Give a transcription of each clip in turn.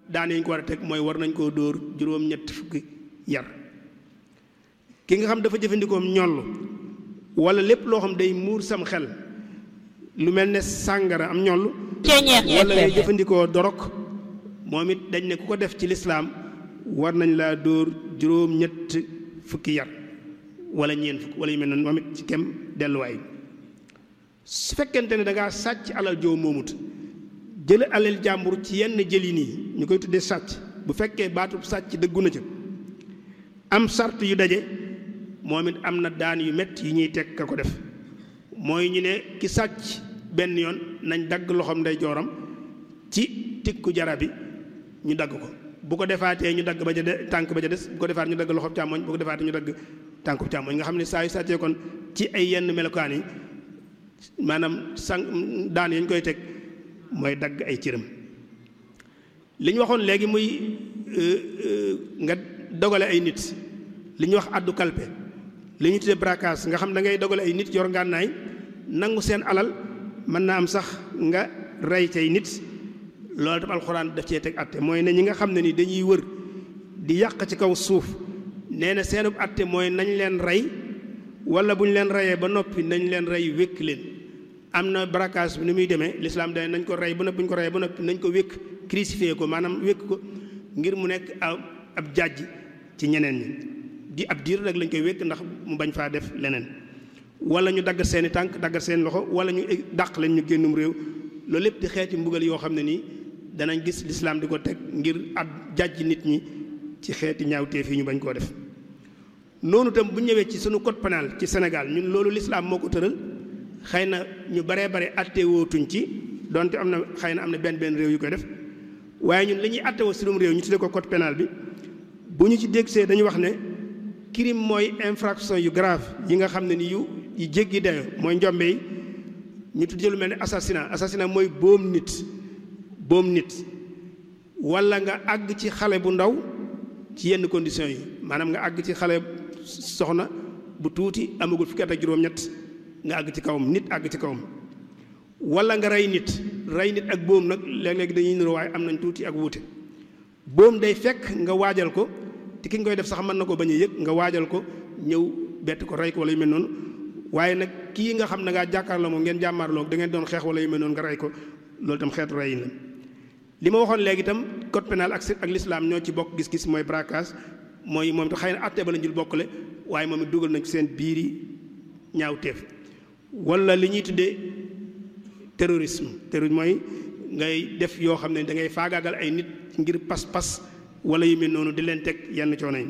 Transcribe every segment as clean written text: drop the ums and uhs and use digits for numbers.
daan yi ñu ko war a teg mooy war nañ koo dóor juróom-ñett fukki yar. ki nga xam dafa jëfandikoo ñoll wala lépp loo xam day muur sam xel lu mel ne sàngara am ñoll wala lay jëfandikoo dorog moom it dañ ne ku ko def ci lislaam war nañ laa dóor juróom-ñett fukki yar wala ñeent fukk wala yu mel noonu moom it ci kem delluwaay. su fekkente ne da ngaa sàcc alal joo moomut jële alal jàmbur ci yenn jëli nii ñu koy tuddee sàcc bu fekkee baatub sàcc dëggu na ca am sart yu daje moom it am na daan yu métti yu ñuy teg ka ko def mooy ñu ne ki sàcc benn yoon nañ dagg loxoom ndey jooram ci tikku jara bi ñu dagg ko bu ko defaatee ñu dagg ba ca tànk ba ca des bu ko defaat ñu dagg loxoom càmmoñ bu ko defaatee ñu dagg tànku càmmoñ nga xam ne saa yu sàccee kon ci ay yenn melokaan yi maanaam daan yañ koy teg mooy dagg ay cëram. li ñu waxoon léegi muy nga dogale ay nit li ñuy wax addu kalpe li ñu tuddee braquage nga xam da ngay dogale ay nit yor ngànnaay nangu seen alal mën naa am sax nga rey cay nit loolu tam alxuraan daf cee teg atte mooy ne ñi nga xam ne ni dañuy wër di yàq ci kaw suuf nee na seenub atte mooy nañ leen rey wala bu ñu leen reyee ba noppi nañ leen rey wékk leen. am na braquage bi ni muy demee l'islam day nañ ko rey ba noppi bu ñu ko reyee ba noppi nañ ko wékk crucifié ko maanaam wékk ko ngir mu nekk ab jàjj ci ñeneen ñi di ab diir rek lañ koy wékk ndax mu bañ faa def leneen wala ñu daggat seeni tànk daggat seen loxo wala ñu dàq leen ñu génnum réew loolu lépp di xeeti mbugal yoo xam ne nii danañ gis l'islam di ko teg ngir ab jàjj nit ñi ci xeeti ñaawteef yi ñu bañ koo def. noonu tam bu ñëwee ci sunu code pénal ci Sénégal ñun loolu l'islam moo ko tëral xëy na ñu baree bare atte wootuñ ci donte am na xëy na am na benn réew yu koy def waaye ñun li ñuy atte woo sunum réew ñu tuddee ko code pénal bi bu ñu ci déggsee dañu wax ne crime mooy infraction yu grave yi nga xam ne ni yu jéggi dayo mooy njombe yi ñu tuddee lu mel ne assassinat mooy boom nit wala nga àgg ci xale bu ndaw ci yenn conditions yi maanaam nga àgg ci xale soxna bu tuuti amagul fukki at ak juróom-ñett nga àgg ci kawam nit àgg ci kawam wala nga rey nit ak boom nag léeg-léeg dañuy niroo waaye am nañ tuuti ak wuute boom day fekk nga waajal ko te ki nga koy def sax mën na ko bañ a yëg nga waajal ko ñëw bett ko rey ko wala yu mel noonu waaye nag kii nga xam ne ngaa jàkkaarloo moom ngeen jàmmaarloo da ngeen doon xeex wala yu mel noonu nga rey ko loolu tam xeetu reyin la. li ma waxoon léegi itam code pénal ak l'islam ñoo ci bokk gis-gis mooy braquage mooy moom it xëy na àtte ba la jul bokkale waaye moom it dugal nañ ci seen biiri ñaawteef wala li ñuy tuddee terrorisme mooy ngay def yoo xam ne da ngay faagaagal ay nit ngir pas-pas wala yu mel noonu di leen teg yenn coono yi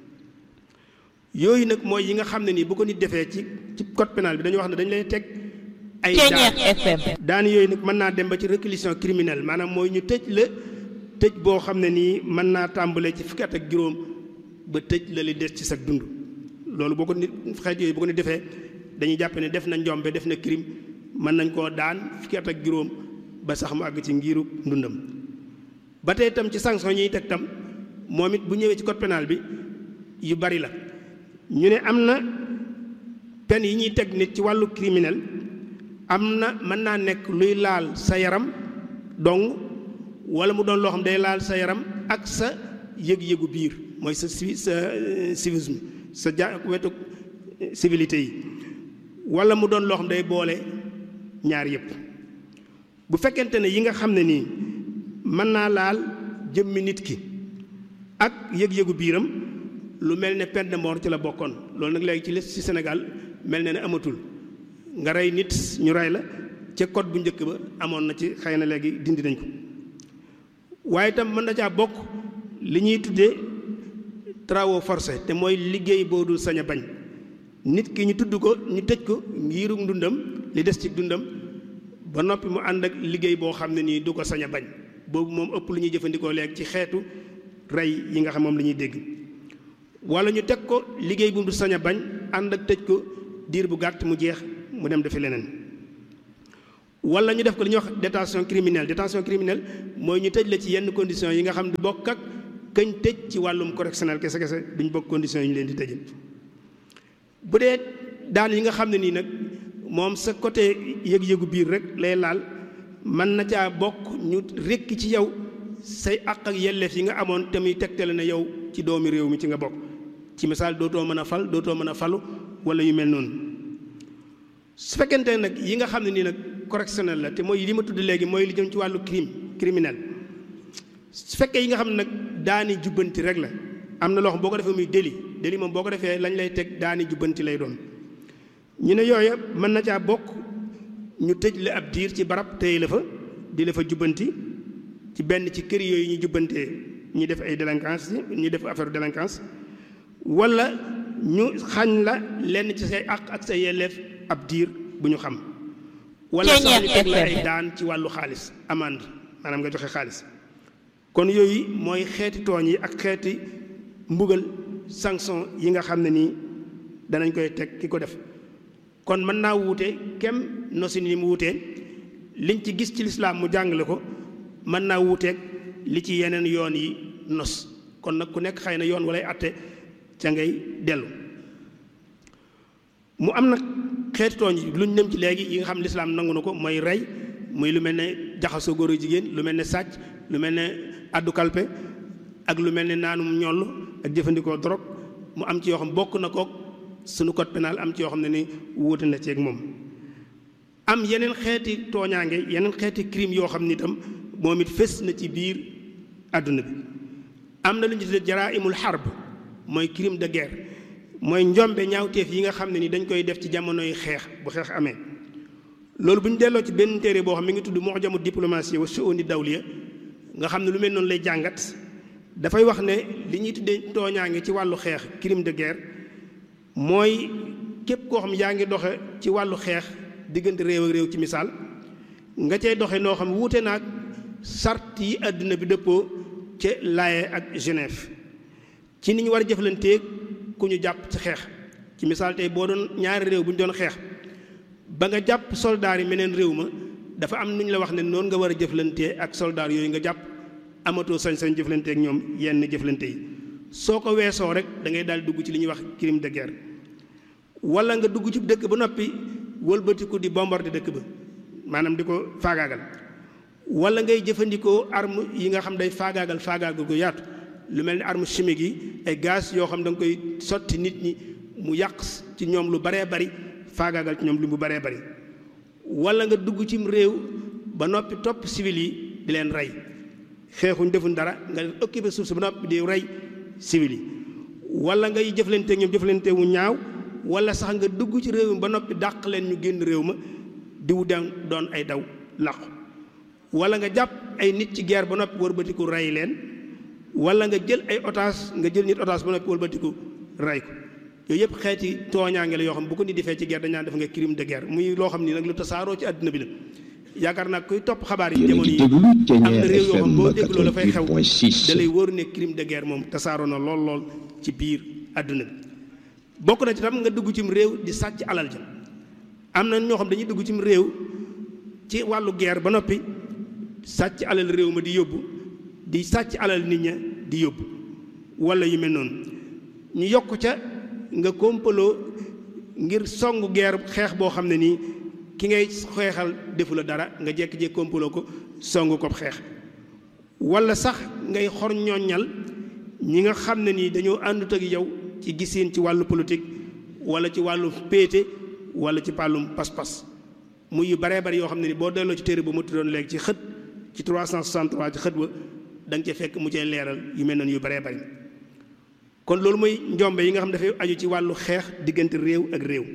yooyu nag mooy yi nga xam ne nii bu ko nit defee ci code pénal bi dañu wax ne dañu lay teg ay daan yooyu nag mën naa dem ba ci réclusion criminelle maanaam mooy ñu tëj la tëj boo xam ne nii mën naa tàmbalee ci fukki at ak juróom ba tëj la li des ci sa dund loolu boo ko nit xeet yooyu bu ko nit defee dañuy jàpp ne def na njombe def na crime mën nañ koo daan fukki at ak juróom ba sax mu àgg ci ngiru ndundam ba tey itam ci sanction ñuy teg tam moom it bu ñëwee ci code pénal bi yu bari la ñu ne am na peine yi ñuy teg nit ci wàllu criminel am na mën naa nekk luy laal sa yaram dong wala mu doon loo xam day laal sa yaram ak sa yëg-yëgu biir mooy sa civisme sa wetu civilité yi wala mu doon loo xam day boole ñaar yëpp bu fekkente ne yi nga xam ne nii mën naa laal jëmmi nit ki ak yëg-yëgu biiram lu mel ne peine de mort ci la bokkoon loolu nag léegi ci Sénégal mel na ne amatul nga rey nit ñu rey la ca code bu njëkk ba amoon na ci xëy na léegi dindi nañ ko waaye itam mën na caa bokk li ñuy tuddee travaux forcés te mooy liggéey boo dul sañ a bañ nit ki ñu tudd ko ñu tëj ko ngirum ndundam li des ci dundam ba noppi mu ànd ak liggéey boo xam ne nii du ko sañ a bañ boobu moom ëpp lu ñuy jëfandikoo léegi ci xeetu rey yi nga xam moom la ñuy dégg wala ñu teg ko liggéey bu du sañ a bañ ànd ak tëj ko diir bu gàtt mu jeex mu dem defi leneen wala ñu def ko li ñuy wax détention criminelle mooy ñu tëj la ci yenn conditions yi nga xam du bokk ak kañ tëj ci wàllum correctionnel kese duñ bokk conditions yi ñu leen di tëjee bu dee daan yi nga xam ne nii nag moom sa côté yëg-yëgu biir rek lay laal mën na caa bokk ñu rekk ci yow say àq ak yelleef yi nga amoon te muy tegtale ne yow ci doomi réew mi ci nga bokk ci misaal dootoo mën a fal dootoo mën a falu wala yu mel noonu. su fekkente nag yi nga xam ne nii nag correctionnel la te mooy li ma tudd léegi mooy li jëm ci wàllu criminel su fekkee yi nga xam ne nag daani jubbanti rek la am na loo xam boo ko defee muy délit moom boo ko defee lañ lay teg daani jubbanti lay doon. ñu ne yooya mën na caa bokk ñu tëj la ab diir ci barab téye la fa di la fa jubbanti ci benn ci kër yooyu ñu jubbantee ñi def ay délinquance ñi def affaire délinquance wala ñu xañ la lenn ci say àq ak say yelleef ab diir bu ñu xam wala sax ñu teg la ay daan ci wàllu xaalis amende maanaam nga joxe xaalis. kon yooyu mooy xeeti tooñ yi ak xeeti mbugal sanction yi nga xam ne nii danañ koy teg ki ko def. kon mën naa wuute kem nosin yi mu wuutee liñ ci gis ci lislaam mu jàngale ko mën naa wuuteeg li ci yeneen yoon yi nos kon nag ku nekk xëy na yoon walay àtte ca ngay dellu. mu am nag xeeti tooñ yi luñ nem ci léegi yi nga xam lislaam nangu na ko mooy rey muy lu mel ne jaxasoo góor ak jigéen lu mel ne sàcc lu mel ne addu kalpe ak lu mel ne naanum ñoll ak jëfandikoo drogue mu am ci yoo xam bokk na kook sunu code pénal am ci yoo xam ne ni wuute na ci ak moom. am yeneen xeeti tooñaange yeneen xeeti crime yoo xam ni itam moom it fës na ci biir àdduna bi. am na lu ñu tuddee jaraa'imul harb mooy crime de guerre mooy njombe ñaawteef yi nga xam ne ni dañ koy def ci jamonoy xeex bu xeex amee. loolu bu ñu delloo ci benn téere boo xam mi ngi tudd mu'jamu diplomatie wa shu'uni dawliya nga xam ne lu mel noonu lay jàngat dafay wax ne li ñuy tuddee tooñaange ci wàllu xeex crime de guerre mooy képp koo xam yaa ngi doxe ci wàllu xeex diggante réew ak réew ci misaal nga cay doxe noo xam wuute naag sart yi àdduna bi dëppoo ca Laye ak Genève ci ni ñu war a jëflanteeg ku ñu jàpp ci xeex ci misaal tey boo doon ñaari réew bu ñu doon xeex ba nga jàpp soldaar yi meneen réew ma dafa am nu ñu la wax ne noonu nga war a jëflantee ak soldaar yooyu nga jàpp amatoo sañ-sañ jëflanteeg ñoom yenn jëflante yi soo ko weesoo rek da ngay daal dugg ci li ñuy wax crime de guerre wala nga dugg ci dëkk ba noppi wëlbatiku di bombarder dëkk ba maanaam di ko faagaagal wala ngay jëfandikoo arme yi nga xam day faagaagal gu yaatu lu mel ni arme chimique yi ay gaz yoo xam da nga koy sotti nit ñi mu yàq ci ñoom lu baree bari faagaagal ci ñoom li mu baree bari wala nga dugg cim réew ba noppi topp civil yi di leen rey xeexuñ defuñ dara nga occupé suuf si ba noppi di rey civil yi wala ngay jëflante ñoom jëflante wu ñaaw wala sax nga dugg ci réew mi ba noppi dàq leen ñu génn réew ma diwu doon ay daw làqu wala nga jàpp ay nit ci guerre ba noppi wëlbatiku rey leen wala nga jël ay otage nga jël nit otage ba noppi wëlbatiku rey ko yooyu yëpp xeeti tooñaange la yoo xam bu ko nit di fee ci guerre dañ naan def nga crime de guerre muy loo xam ni nag lu tasaaroo ci àdduna bi la yaakaar naa kuy topp xabaar yi jamono yi am na réew yoo xam boo dégloo la fay xew da lay wóor ne crime de guerre moom tasaaroo na lool ci biir àdduna bi bokk na ci tam nga dugg cim réew di sàcc alal ja am na ñoo xam dañuy dugg cim réew ci wàllu guerre ba noppi sàcc alal réew ma di yóbbu di sàcc alal nit ña di yóbbu wala yu mel noonu ñu yokk ca nga kompaloo ngir songu guerre xeex boo xam ne nii ki ngay xeexal defu la dara nga jékki-jékki kompaloo ko songu ko xeex wala sax ngay xor ñooñal ñi nga xam ne nii dañoo àndut ak yow ci gisiin ci wàllu politique wala ci wàllu péete wala ci pàllum pas-pas muy yu baree bari yoo xam ne ni boo delloo ci téere ba ma tuddoon léegi ci xët ci 363 ci xët ba da nga ca fekk mu cee leeral yu mel noonu yu baree bari kon loolu mooy njombe yi nga xam dafay aju ci wàllu xeex diggante réew ak réew.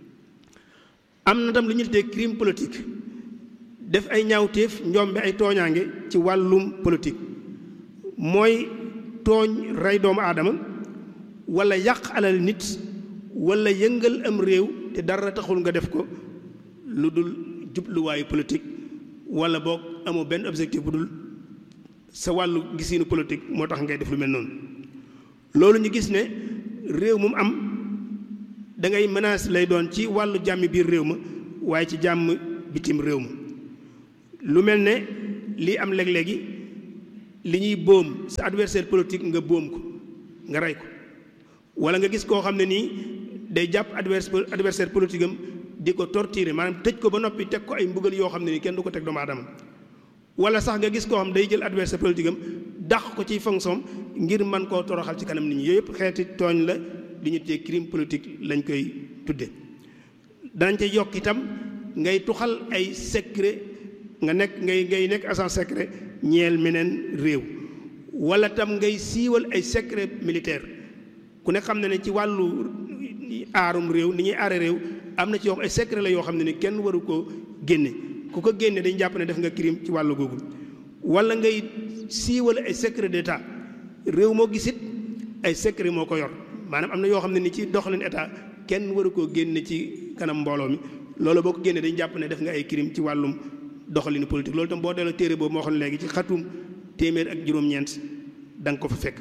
am na tam lu ñu tuddee crime politique def ay ñaawteef njombe ay tooñaange ci wàllum politique mooy tooñ rey doomu aadama wala yàq alal nit wala yëngal am réew te dara taxul nga def ko lu dul jubluwaayu politique wala boog amoo benn objectif bu dul sa wàllu gisiinu politique moo tax ngay def lu mel noonu. loolu ñu gis ne réew mu am da ngay menace lay doon ci wàllu jàmmi biir réew ma waaye ci jàmm bitim réew ma lu mel ne lii am léeg-léegi li ñuy boom sa adversaire politique nga boom ko nga rey ko wala nga gis koo xam ne nii day jàpp adversaire politique am di ko torturer maanaam tëj ko ba noppi teg ko ay mbugal yoo xam ne nii kenn du ko teg doomu aadama wala sax nga gis koo xam day jël adversaire politique am dàq ko ci fonction ngir mën koo toroxal ci kanam nit ñi yooyu yëpp xeeti tooñ la li ñu tuddee crime politique lañ koy tudde danañ ca yokk itam ngay tuxal ay secret nga ngay nekk agent secret ñeel meneen réew wala tam ngay siiwal ay secret militaire ku ne xam ne ne ci wàllu aarum réew ni ñuy aare réew am na ci yoo ay secret la yoo xam ne ni kenn waru koo génne ku ko génne dañ jàpp ne def nga crime ci wàllu googu wala ngay siiwal ay secret d'état réew moo gisit ay secret moo ko yor maanaam am na yoo xam ne ni ci doxalin état kenn waru koo génne ci kanam mbooloo mi loolu boo ko génne dañ jàpp ne def nga ay crime ci wàllum doxalinu politique loolu tam boo delloo téere boobu moo xam léegi ci xatum téeméer ak juróom-ñeent da nga ko fa fekk.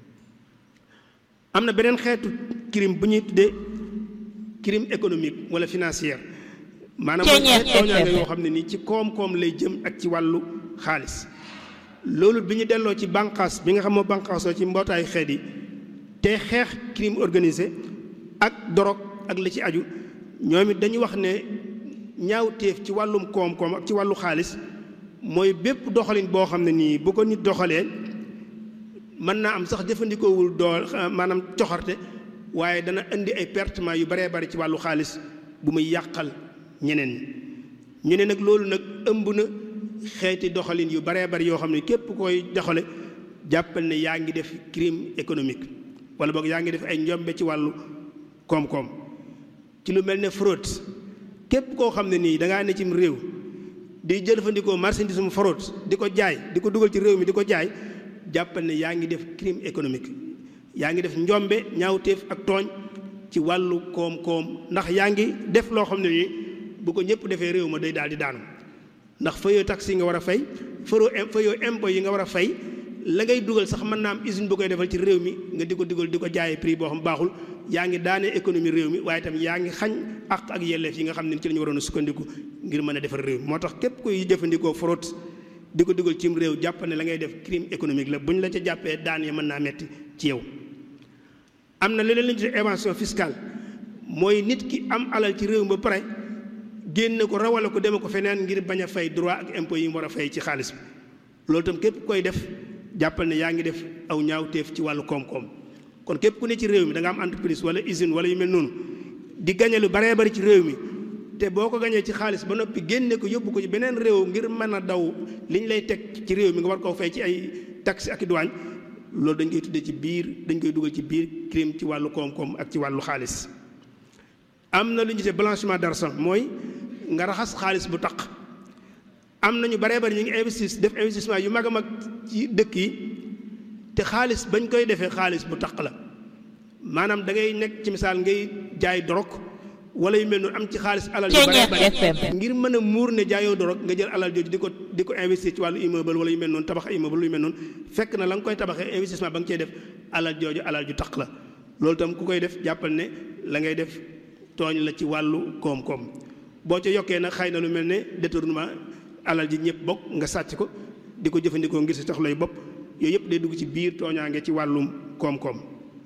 am na beneen xeetu crime bu ñuy tuddee crime économique wala financière maanaam mooy xeet tooñaange yoo xam ne nii ci koom-koom lay jëm ak ci wàllu xaalis loolu bi ñu delloo ci bànqaas bi nga xam moo bànqaasoo ci mbootaayu xeet yi te xeex crime organisé ak dorog ak la ci aju ñoom it dañu wax ne ñaawteef ci wàllum koom-koom ak ci wàllu xaalis mooy bépp doxalin boo xam ne nii bu ko nit doxalee mën naa am sax jëfandikoowul dool maanaam coxarte waaye dana indi ay pertement yu baree bari ci wàllu xaalis bu muy yàqal ñeneen ñi ñu ne nag loolu nag ëmb na xeeti doxalin yu baree bari yoo xam ne képp koy doxale jàppal ne yaa ngi def crime économique wala boog yaa ngi def ay njombe ci wàllu koom-koom ci lu mel ne fraude képp koo xam ne nii da ngaa ne cim réew di jëfandikoo marchandise mu fraude di ko jaay di ko dugal ci réew mi di ko jaay jàppal ne yaa ngi def crime économique yaa ngi def njombe ñaawteef ak tooñ ci wàllu koom-koom ndax yaa ngi def loo xam ne nii bu ko ñëpp defee réew ma day daal di daanu ndax fayoo taxe yi nga war a fay fayoo impôt yi nga war a fay la ngay dugal sax mën naa am usine bu koy defal ci réew mi nga di ko dugal di ko jaayee prix boo xam baaxul yaa ngi daanee économie réew mi waaye itam yaa ngi xañ àq ak yelleef yi nga xam ne ci la ñu waroon a sukkandiku ngir mën a defar réew mi moo tax képp kuy jëfandikoo fraude di ko dugal cim réew jàpp ne la ngay def crime économique la bu ñu la ca jàppee daan yi mën naa metti ci yow. am na leneen la ñuy tuddee évasion fiscale mooy nit ki am alal ci réew mi ba pare génne ko rawale ko deme ko feneen ngir bañ a fay droit ak impôt yi mu war a fay ci xaalis bi loolu itam képp koy def jàppal ne yaa ngi def aw ñaawteef ci wàllu koom-koom kon képp ku ne ci réew mi da nga am entreprise wala usine wala yu mel noonu di gañe lu baree bari ci réew mi te boo ko gañee ci xaalis ba noppi génne ko yóbbu ko ci beneen réew ngir mën a daw li ñu lay teg ci réew mi nga war koo fay ci ay taxes ak i douane loolu dañ koy tuddee ci biir dañ koy dugal ci biir crime ci wàllu koom-koom ak ci wàllu xaalis. am na lu ñu tuddee blanchiment d'argent mooy nga raxas xaalis bu taq am nañu baree bari ñu ngi def investissement yu mag a mag ci dëkk yi te xaalis bañ koy defee xaalis bu taq la maanaam da ngay nekk ci misaal ngay jaay dorog wala yu mel noonu am ci xaalis alal yu baree bari ngir mën a muur ne jaayoo dorog nga jël alal jooju di ko investir ci wàllu immeuble wala yu mel noonu tabax immeuble yu mel noonu fekk na la nga koy tabaxee investissement ba nga cee def alal jooju alal ju taq la loolu tam ku koy def jàppal ne la ngay def tooñ la ci wàllu koom-koom boo ca yokkee nag xëy na lu mel ne détournement alal ji ñëpp bokk nga sàcc ko di ko jëfandikoo ngir si soxlay bopp yooyu yëpp day dugg ci biir tooñaange ci wàllum koom-koom.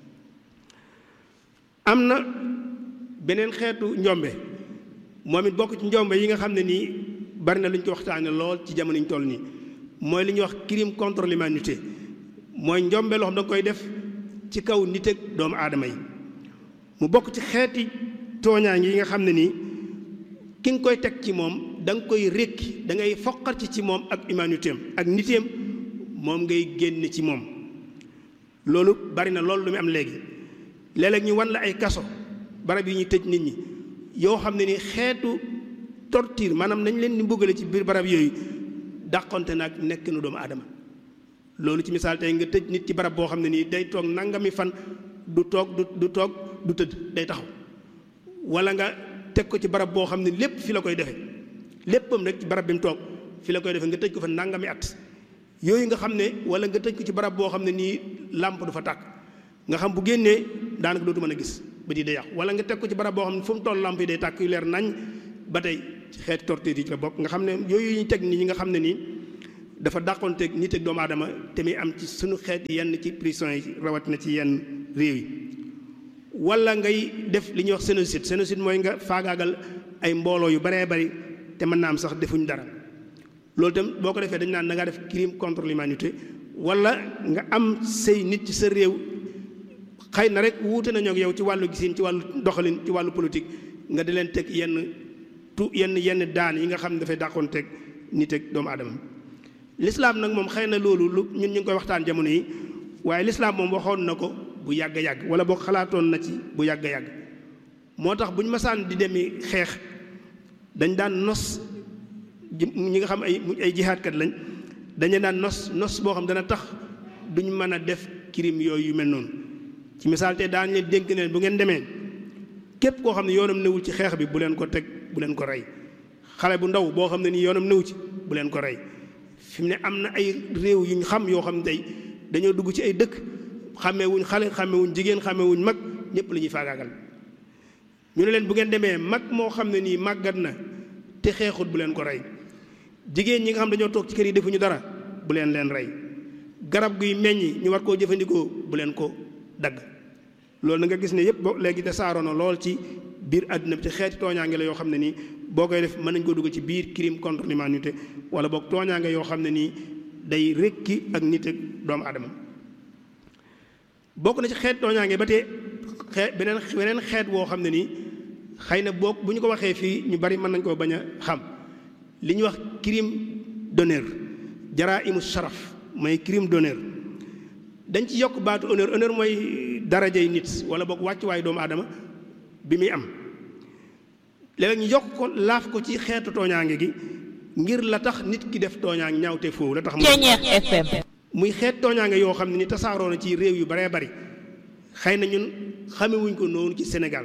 am na beneen xeetu njombe moom it bokk ci njombe yi nga xam ne nii bari na lu ñu ko waxtaane lool ci jamono ñu toll nii mooy li ñuy wax crime contre l'humanité mooy njombe loo xam da nga koy def ci kaw nit ak doomu aadama yi mu bokk ci xeeti tooñaange yi nga xam ne nii ki nga koy teg ci moom da nga koy rékki da ngay foqar ci moom ak humanité am ak nitéem moom ngay génn ci moom loolu bari na loolu lu mu am léegi léeg-léeg ñu wan la ay kaso barab yi ñuy tëj nit ñi yoo xam ne ni xeetu torture maanaam nañ leen di mbugale ci biir barab yooyu dàqonte nag nekk nu doomu aadama loolu ci misaal tey nga tëj nit ci barab boo xam ne nii day toog nangami fan du toog du tëdd day taxaw wala nga teg ko ci barab boo xam ne lépp fi la koy defee léppam rek ci barab bi mu toog fi la koy defee nga tëj ko fa nangami at yooyu nga xam ne wala nga tëj ko ci barab boo xam ne nii làmp du fa tàkk nga xam bu génnee daanaka dootu mën a gis ba di day yàqu wala nga teg ko ci barab boo xam ne fu mu toll làmp yi day tàkk yu leer nañ ba tey xeeti torture yi ci la bokk nga xam ne yooyu ñu teg nii ñi nga xam ne nii dafa dàqonteeg nit ak doomu aadama te muy am ci suñu xeet yenn ci prison yi rawatina ci yenn réew yi wala ngay def li ñuy wax génocide mooy nga faagaagal ay mbooloo yu baree bari te mën naa am sax defuñ dara loolu itam boo ko defee dañ naan da ngaa def crime contre l'humanité wala nga am say nit ci sa réew xëy na rek wuute nañoo ak yow ci wàllu gisin ci wàllu doxalin ci wàllu politique nga di leen teg yenn daan yi nga xam ne dafay dàqoon teg nit ak doomu aadama. l'islam nag moom xëy na loolu ñun ñu ngi koy waxtaan jamono yi waaye l'islam moom waxoon na ko bu yàgg a yàgg wala boo xalaatoon na ci bu yàgg a yàgg moo tax bu ñu masaan di demi xeex dañ daan nos ñi nga xam ay jihaadkat lañ dañu daan nos boo xam dana tax duñ mën a def crime yooyu yu mel noonu ci misaal te daan leen dénk leen bu ngeen demee képp koo xam ne yoonam newul ci xeex bi bu leen ko teg bu leen ko rey xale bu ndaw boo xam ne nii yoonam newu ci bu leen ko rey fi mu ne am na ay réew yu ñu xam yoo xam ne tey dañoo dugg ci ay dëkk xàmmeewuñ xale xàmmeewuñ jigéen xàmmeewuñ mag ñëpp la ñuy faagaagal ñu ne leen bu ngeen demee mag moo xam ne nii màggat na te xeexut bu leen ko rey jigéen ñi nga xam dañoo toog ci kër yi defuñu dara bu leen rey garab guy meññi ñu war koo jëfandikoo bu leen ko dagg loolu na nga gis ne yëpp léegi te saaroo na lool ci biir àddina bi te xeeti tooñaange la yoo xam ne nii boo koy def mën nañ ko dugg ci biir crime contre l'humanité wala boog tooñaange yoo xam ne nii day rekki ak nit ak doomu aadama bokk na ci xeet tooñaange ba tey beneen xeet woo xam ne nii xëy na boog bu ñu ko waxee fii ñu bari mën nañ koo bañ a xam li ñuy wax crime d'honneur jaraimu sharaf mooy crime d'honneur dañ ci yokk baatu honneur mooy darajay nit wala boog wàccuwaay doomu aadama bi muy am léeg-léeg ñu yokk ko laaf ko ci xeetu tooñaange gi ngir la tax nit ki def tooñaange ñaawte foofu la tax muy xeet tooñaange yoo xam ne ni tasaaroo na ci réew yu baree bari xëy na ñun xamewuñ ko noonu ci Sénégal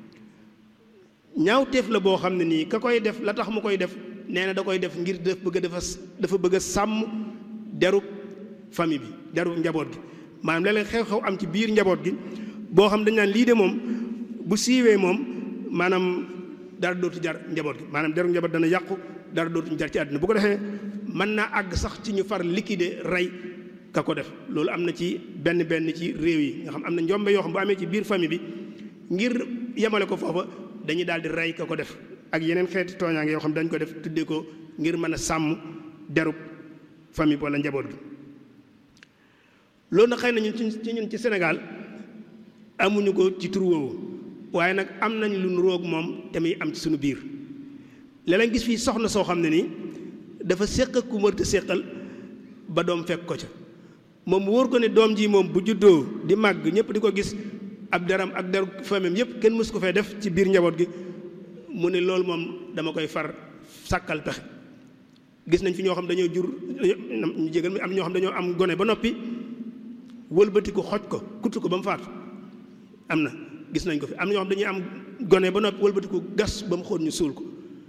ñaawteef la boo xam ne nii ka koy def la tax mu koy def nee na da koy def ngir dafa bëgg a sàmm derub famille bi derub njaboot gi maanaam léeg-léeg xew-xew am ci biir njaboot gi boo xam dañ naan lii de moom bu siiwee moom maanaam dara dootu jar njaboot gi maanaam deru njaboot dana yàqu dara dootuñu jar ci àdduna bu ko defee mën naa àgg sax ci ñu far liquider rey ka ko def loolu am na ci benn ci réew yi nga xam am na njombe yoo xam bu amee ci biir famille bi ngir yemale ko foofa dañuy daal di rey ka ko def ak yeneen xeeti tooñaange yoo xam dañ ko def tuddee ko ngir mën a sàmm derub famille wala njaboot gi loolu nag xëy na ñun ci Sénégal amuñu ko ci tur woowu waaye nag am nañ lu nuroog moom te muy am ci suñu biir léeg-léeg gis fii soxna soo xam ne nii dafa séq ak ku mërta séqal ba doom fekk ko ca moom wóor ko ne doom ji moom bu juddoo di màgg ñëpp di ko gis ab deram ak deru famem yëpp kenn mësu ko fee def ci biir njaboot gi mu ne loolu moom dama koy far sàkkal pexe gis nañ fi ñoo xam dañoo jur ñu jégal mi am ñoo xam dañoo am gone ba noppi wëlbati ko xoj ko kutt ko ba mu faatu am na gis nañ ko fi am na ñoo xam dañuy am gone ba noppi wëlbati ko gas ba mu xóot ñu suul ko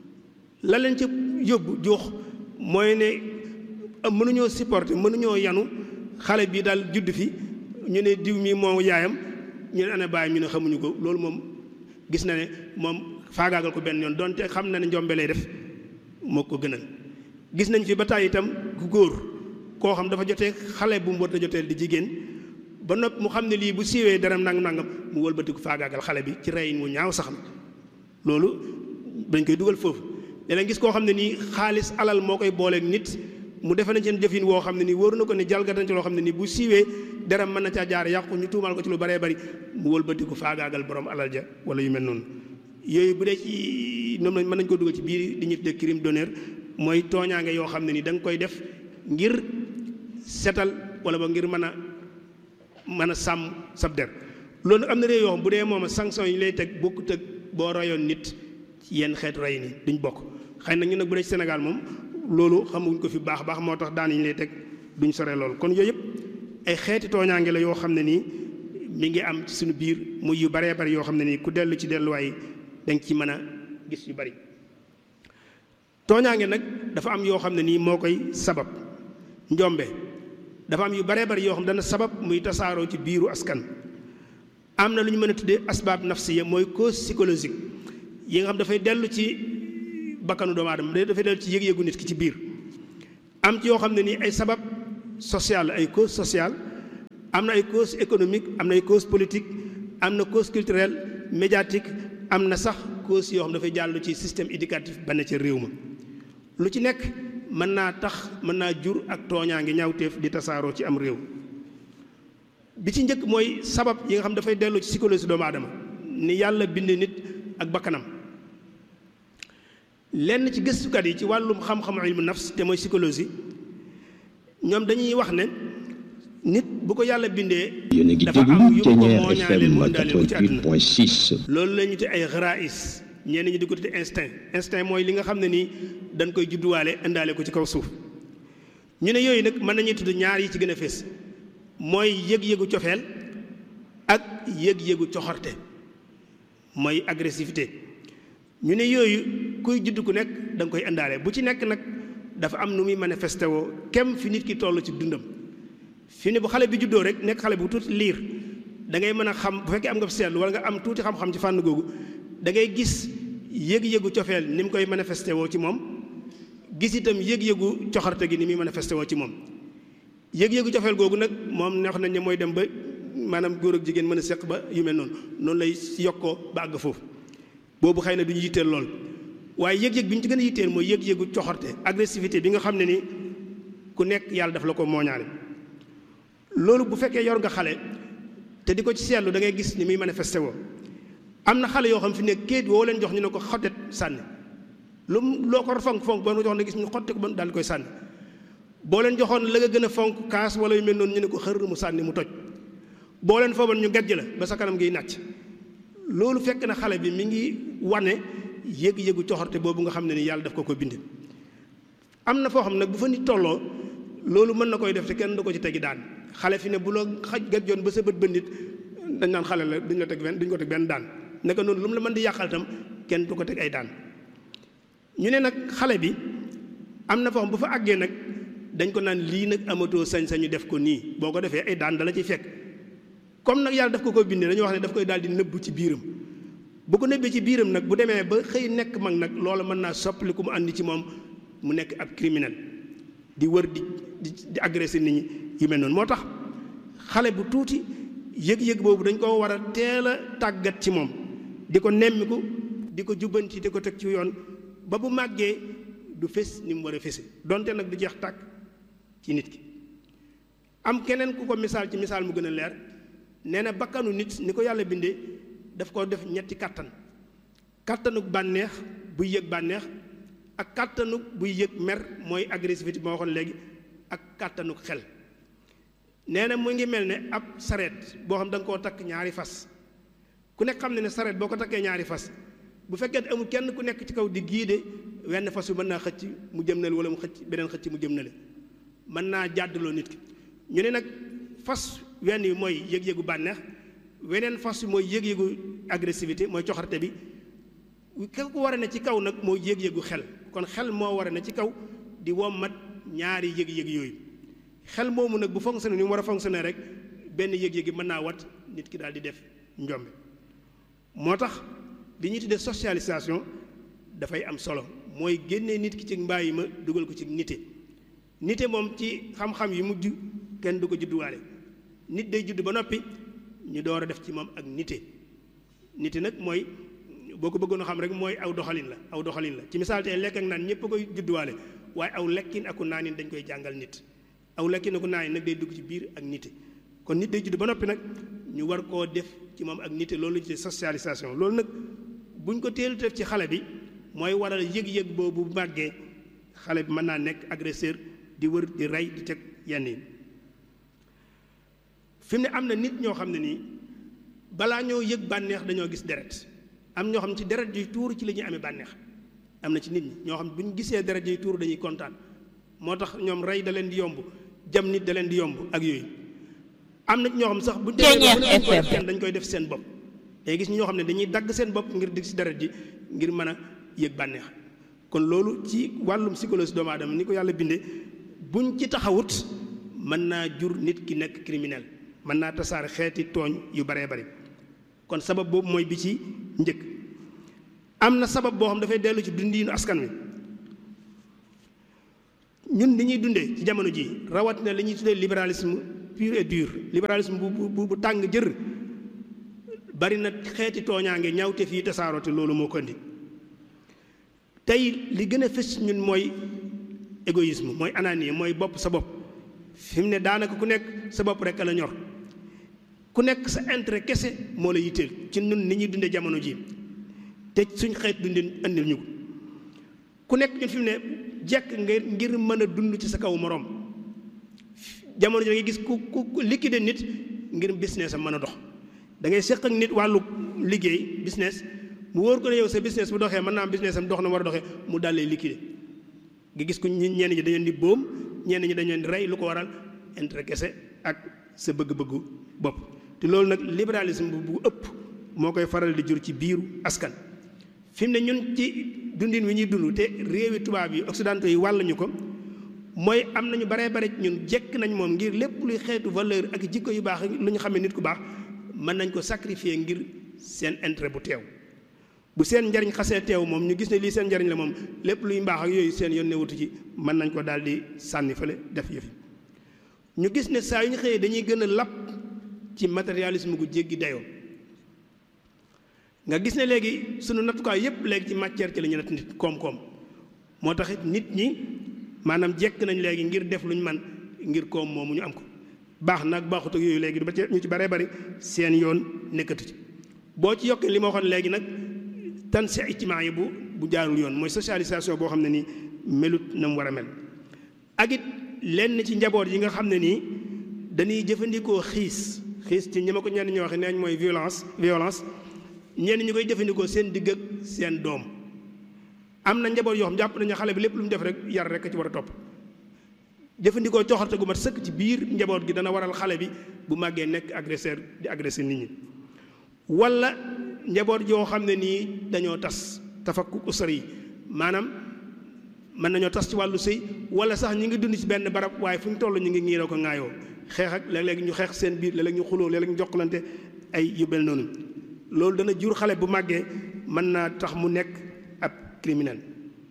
la leen ca yóbbu joox mooy ne mënuñoo supporter mënuñoo yanu xale bi daal judd fi ñu ne diw mi moo yaayam ñu ne ana baayam ñu ne xamuñu ko loolu moom gis na ne moom faagaagal ko benn yoon donte xam na ne njombe lay def moo ko gënal gis nañ fi ba tàyyi itam ku góor koo xam dafa jotee xale bu mu war a joteel di jigéen ba noppi mu xam ne lii bu siiwee dara nangam mu wëlbatiku faagaagal xale bi ci reyin wu ñaaw sax na loolu dañ koy dugal foofu léeg-léeg gis koo xam ne nii xaalis alal moo koy booleeg nit mu defe nañ seen jëfin woo xam ne nii wóoru na ko ne jalgatan ci loo xam ne nii bu siiwee dara mën na caa jaar yàqu ñu tuumaal ko ci lu baree bari mu wëlbatiku faagaagal borom alal ja wala yu mel noonu yooyu bu dee ci ñoom mën nañ ko dugal ci biir di ñu tuddee crime d'honneur mooy tooñaange yoo xam ne ni da nga koy def ngir setal wala ba ngir mën a sàmm sab der loolu nag am na réew yoo xam bu dee moom sanction yi lay teg bokkut ak boo rayoon nit ci yenn xeetu rey ni duñ bokk xëy na ñu nag bu dee ci Sénégal moom loolu xamuñ ko fi baax moo tax daan yi lay teg duñ sore loolu kon yooyu yëpp ay xeeti tooñaange la yoo xam ne nii mi ngi am ci suñu biir muy yu baree bari yoo xam ne nii ku dellu ci delluwaay danga ci mën a gis yu bari tooñaange nag dafa am yoo xam ne nii moo koy sabab njombe dafa am yu baree bari yoo xam dana sabab muy tasaaroo ci biiru askan am na lu ñu mën a tuddee asbaab nafsiya mooy cause psychologique yi nga xam dafay dellu ci bakkanu doomu aadama dafay dellu ci yëg-yëgu nit ki ci biir am ci yoo xam ne nii ay sabab social ay cause sociale am na ay cause économique am na ay cause politique am na cause culturelle médiatique am na sax cause yoo xam dafay jàll ci système éducatif ba ne ca réew ma lu ci nekk mën naa tax mën naa jur ak tooñaange ñaawteef di tasaaroo ci am réew. bi ci njëkk mooy sabab yi nga xam dafay dellu ci psychologie doomu aadama ni yàlla bind nit ak bakkanam. lenn ci gëstukat yi ci wàllum xam-xamu ilmu nafs te mooy psychologie ñoom dañuy wax ne nit bu ko yàlla bindee dafa am yu ko mooñaale mu indaale ko ci àdduna. loolu la ñu te ay xaraïs ñenn ñi di ko tudde instinct mooy li nga xam ne nii dañ koy judduwaale indaale ko ci kaw suuf. ñu ne yooyu nag mën nañuy tudd ñaar yi ci gën a fees mooy yëg-yëgu cofeel ak yëg-yëgu coxorte mooy agressivité. ñu ne yooyu kuy judd ku nekk da nga koy indaale bu ci nekk nag dafa am nu muy manifesté woo kem fi nit ki toll ci dundam. fi ne bu xale bi juddoo rek nekk xale bu tuuti liir da ngay mën a xam bu fekkee am nga seetlu wala nga am tuuti xam-xam ci fànn googu da ngay gis yëg-yëgu cofeel ni mu koy manifesté woo ci moom gis itam yëg-yëgu coxarte gi ni muy manifesté woo ci moom. yëg-yëgu cofeel googu nag moom neex nañ ne mooy dem ba maanaam góor ak jigéen mën a seq ba yu mel noonu lay yokkoo ba àgg foofu boobu xëy na du ñu yitteel lool. waaye yëg-yëg bi ñu ci gën a yitteel mooy yëg-yëgu coxorte agressivité bi nga xam ne ni ku nekk yàlla daf la ko mooñaale. loolu bu fekkee yor nga xale te di ko ci seetlu da ngay gis ni muy manifesté woo am na xale yoo xam fi ne kéet woo leen jox ñu ne ko xottet sànni loo ko fonk ba nu jox na gis ñu xotte ko ba daal di koy sànni. boo leen joxoon la nga gën a fonk kaas wala yu mel noonu ñu ne ko xër mu sànni mu toj boo leen fooban ñu gajj la ba sa kanam ngiy nàcc. loolu fekk na xale bi mi ngi wane yëg-yëgu coxorte boobu nga xam ne ni yàlla daf ko bind. am na foo xam nag bu fa nit tolloo loolu mën na koy def te kenn du ko ci tegi daan xale fi ne bu la gajjoon ba sa bët ba nit dañ naan xale la duñ ko teg benn daan naka noonu lu mu la mën di yàqal tam kenn du ko teg ay daan. ñu ne nag xale bi am na foo xam bu fa àggee nag dañ ko naan lii nag amatoo sañ-sañu def ko nii boo ko defee ay daan dala ciy fekk. comme nag yàlla daf ko bindee dañoo wax ne daf koy daal di nëbb ci biiram bu ko nëbbee ci biiram nag bu demee ba xëy nekk mag nag loola mën naa soppali ku mu àndi ci moom mu nekk ab criminel di wër di agressé nit ñi yu mel noonu. moo tax xale bu tuuti yëg-yëg boobu dañ ko war a teel a tàggat ci moom di ko nemmiku di ko jubbanti di ko teg ci yoon ba bu màggee du fés ni mu war a fese donte nag du jeex tàkk ci nit ki. am keneen ku ko misaal ci misaal mu gën a leer. nee na bakkanu nit ni ko yàlla bindee daf ko def ñetti kàttanuk bànneex buy yëg bànneex ak kàttanuk buy yëg mer mooy agressivité bi ma waxoon léegi ak kàttanuk xel. nee na mu ngi mel ne ab sareet boo xam da nga koo takk ñaari fas ku nekk xam ne sareet boo ko takkee ñaari fas bu fekkee amul kenn ku nekk ci kaw di giide wenn fas yu mën naa xëcc mu jëm na le wala mu xëcc beneen xëcc mu jëm na le mën naa jàddaloo nit ki. ñu ne nag fas wenn wi mooy yëg-yëgu bànneex weneen fas wi mooy yëg-yëgu agressivité mooy coxarte bi ka ko war a ne ci kaw nag mooy yëg-yëgu xel kon xel moo war a ne ci kaw di wommat ñaari yëg-yëg yooyu. xel moomu nag bu fonctionné ni mu war a fonctionné rek benn yëg-yëg yi mën naa wat nit ki daal di def njombe. moo tax li ñuy tuddee socialisation dafay am solo mooy génnee nit ki ci mbàyyi ma dugal ko ci nite moom ci xam-xam yi mujj kenn du ko judduwaale. nit day judd ba noppi ñu door a def ci moom ak nite nag mooy boo ko bëggoon a xam rek mooy aw doxalin la ci misaal tey lekk ak naan ñëpp a koy judduwaale waaye aw lekkin aku naanin dañ koy jàngal nit. aw lekkin aku naanin nag day dugg ci biir ak nite kon nit day judd ba noppi nag ñu war koo def ci moom ak nite loolu ci socialisation. loolu nag buñ ko teel def ci xale bi mooy waral yëg-yëg boobu màggee xale bi mën naa nekk agresseur di wër di rey di teg yenn yi. fi mu ne am na nit ñoo xam ne nii balaa ñoo yëg bànneex dañoo gis deret am ñoo xam ne ci deret yuy tuur ci la ñuy amee bànneex am na ci nit ñi ñoo xam ne bu ñu gisee deret yuy tuur dañuy kontaan moo tax ñoom rey da leen di yomb jam nit da leen di yomb ak yooyu. am na ñoo xam sax bu demee dañ koy def seen bopp day gis ñoo xam ne dañuy dagg seen bopp ngir dig si deret ji ngir mën a yëg bànneex. kon loolu ci wàllum psychologie doomu aadama ni ko yàlla bindee buñ ci taxawut mën naa jur nit ki nekk criminel mën naa tasaare xeeti tooñ yu baree bari. kon sabab boobu mooy bi ci njëkk. am na sabab boo xam dafay dellu ci dundiinu askan wi ñun li ñuy dundee ci jamono ji rawatina li ñuy tuddee libéralisme pur et dur libéralisme bu tàng jër bari na xeeti tooñaange ñaawte fii tasaaroo te loolu moo ko indi. tey li gën a fës ñun mooy égoïsme mooy ananie mooy bopp sa bopp fi mu ne daanaka ku nekk sa bopp rek la ñor ku nekk sa intérêt kese moo la yitteel ci nun ni ñuy dundee jamono ji te suñ xeet dundin andil ñu ko ku nekk ñun fi mu ne jekk ngir mën a dund ci sa kaw moroom jamono ji da ngay gis ku liquider nit ngir business am mën a dox da ngay seq ak nit wàllu liggéey business mu wóor ko ne yow sa business bu doxee mën naa am business am dox na war a doxee mu daal lay liquider nga gis ko ñenn ñi dañu leen di boom ñenn ñi dañu leen di rey lu ko waral intérêt kese ak sa bëgg-bëggu bopp te loolu nag libéralisme bu ëpp moo koy faral di jur ci biiru askan fi mu ne ñun ci dundin wi ñuy dund te réewi tubaab yi occidentaux yi wàll ñu ko mooy am nañu baree bare ñun jekk nañ moom ngir lépp luy xeetu valeur ak jikko yu baax lu ñu xamee nit ku baax mën nañ ko sacrifier ngir seen intérêt bu teew bu seen njariñ xasee teew moom ñu gis ne lii seen njariñ la moom lépp luy mbaax ak yooyu seen yoon newutu ci mën nañ ko daal di sànni fële def yëfi ñu gis ne saa yu ñu xëyee dañuy gën a lapp ci matérialisme gu jéggi dayoo nga gis ne léegi sunu nattukaay yépp léegi ci matière ci la ñu natt nit koom-koom moo tax it nit ñi maanaam jekk nañ léegi ngir def luñ man ngir koom moomu ñu am ko baax nag baaxut ak yooyu léegi ba ci ñu ci baree bari seen yoon nekkatu ci boo ci yokkee li ma waxoon léegi nag tan si ijtimaa yi bu jaarul yoon mooy socialisation boo xam ne nii melut na mu war a mel ak it lenn ci njaboot yi nga xam ne nii dañuy jëfandikoo xiis ci ñi ma ko ñenn ñoo waxee neeñ mooy violence ñenn ñi koy jëfandikoo seen digg ak seen doom am na njaboot yoo xam jàpp nañu xale bi lépp lu mu def rek yar rek ci war a topp jëfandikoo coxarte gu mat sëkk ci biir njaboot gi dana waral xale bi bu màggee nekk agresseur di agressé nit ñi wala njaboot yoo xam ne nii dañoo tas tafakku usar yi maanaam mën nañoo tas ci wàllu sëy wala sax ñi ngi dund ci benn barab waaye fu ñu toll ñu ngi ngiiroo ko ŋaayoo xeex ak léeg-léeg ñu xeex seen biir léeg-léeg ñu xuloo léeg-léeg ñu jokkalante ay yu mel noonu loolu dana jur xale bu màggee mën naa tax mu nekk ab criminel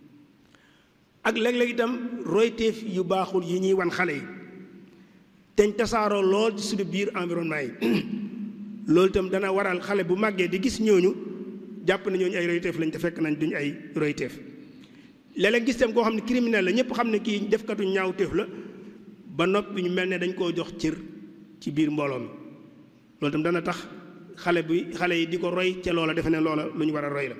ak léeg-léeg itam royteef yu baaxul yi ñuy wan xale yi teñ tasaaroo lool ci suñu biir environnement yi loolu itam dana waral xale bu màggee di gis ñooñu jàpp na ñooñu ay royteef lañ te fekk nañ duñ ay royteef léeg-léeg gis tam koo xam ne criminel la ñëpp xam ne kii defkatu ñaawteef la ba noppi ñu mel ne dañ koo jox cër ci biir mbooloo mi loolu itam dana tax xale yi di ko roy ca loola defe ne loola lu ñu war a roy la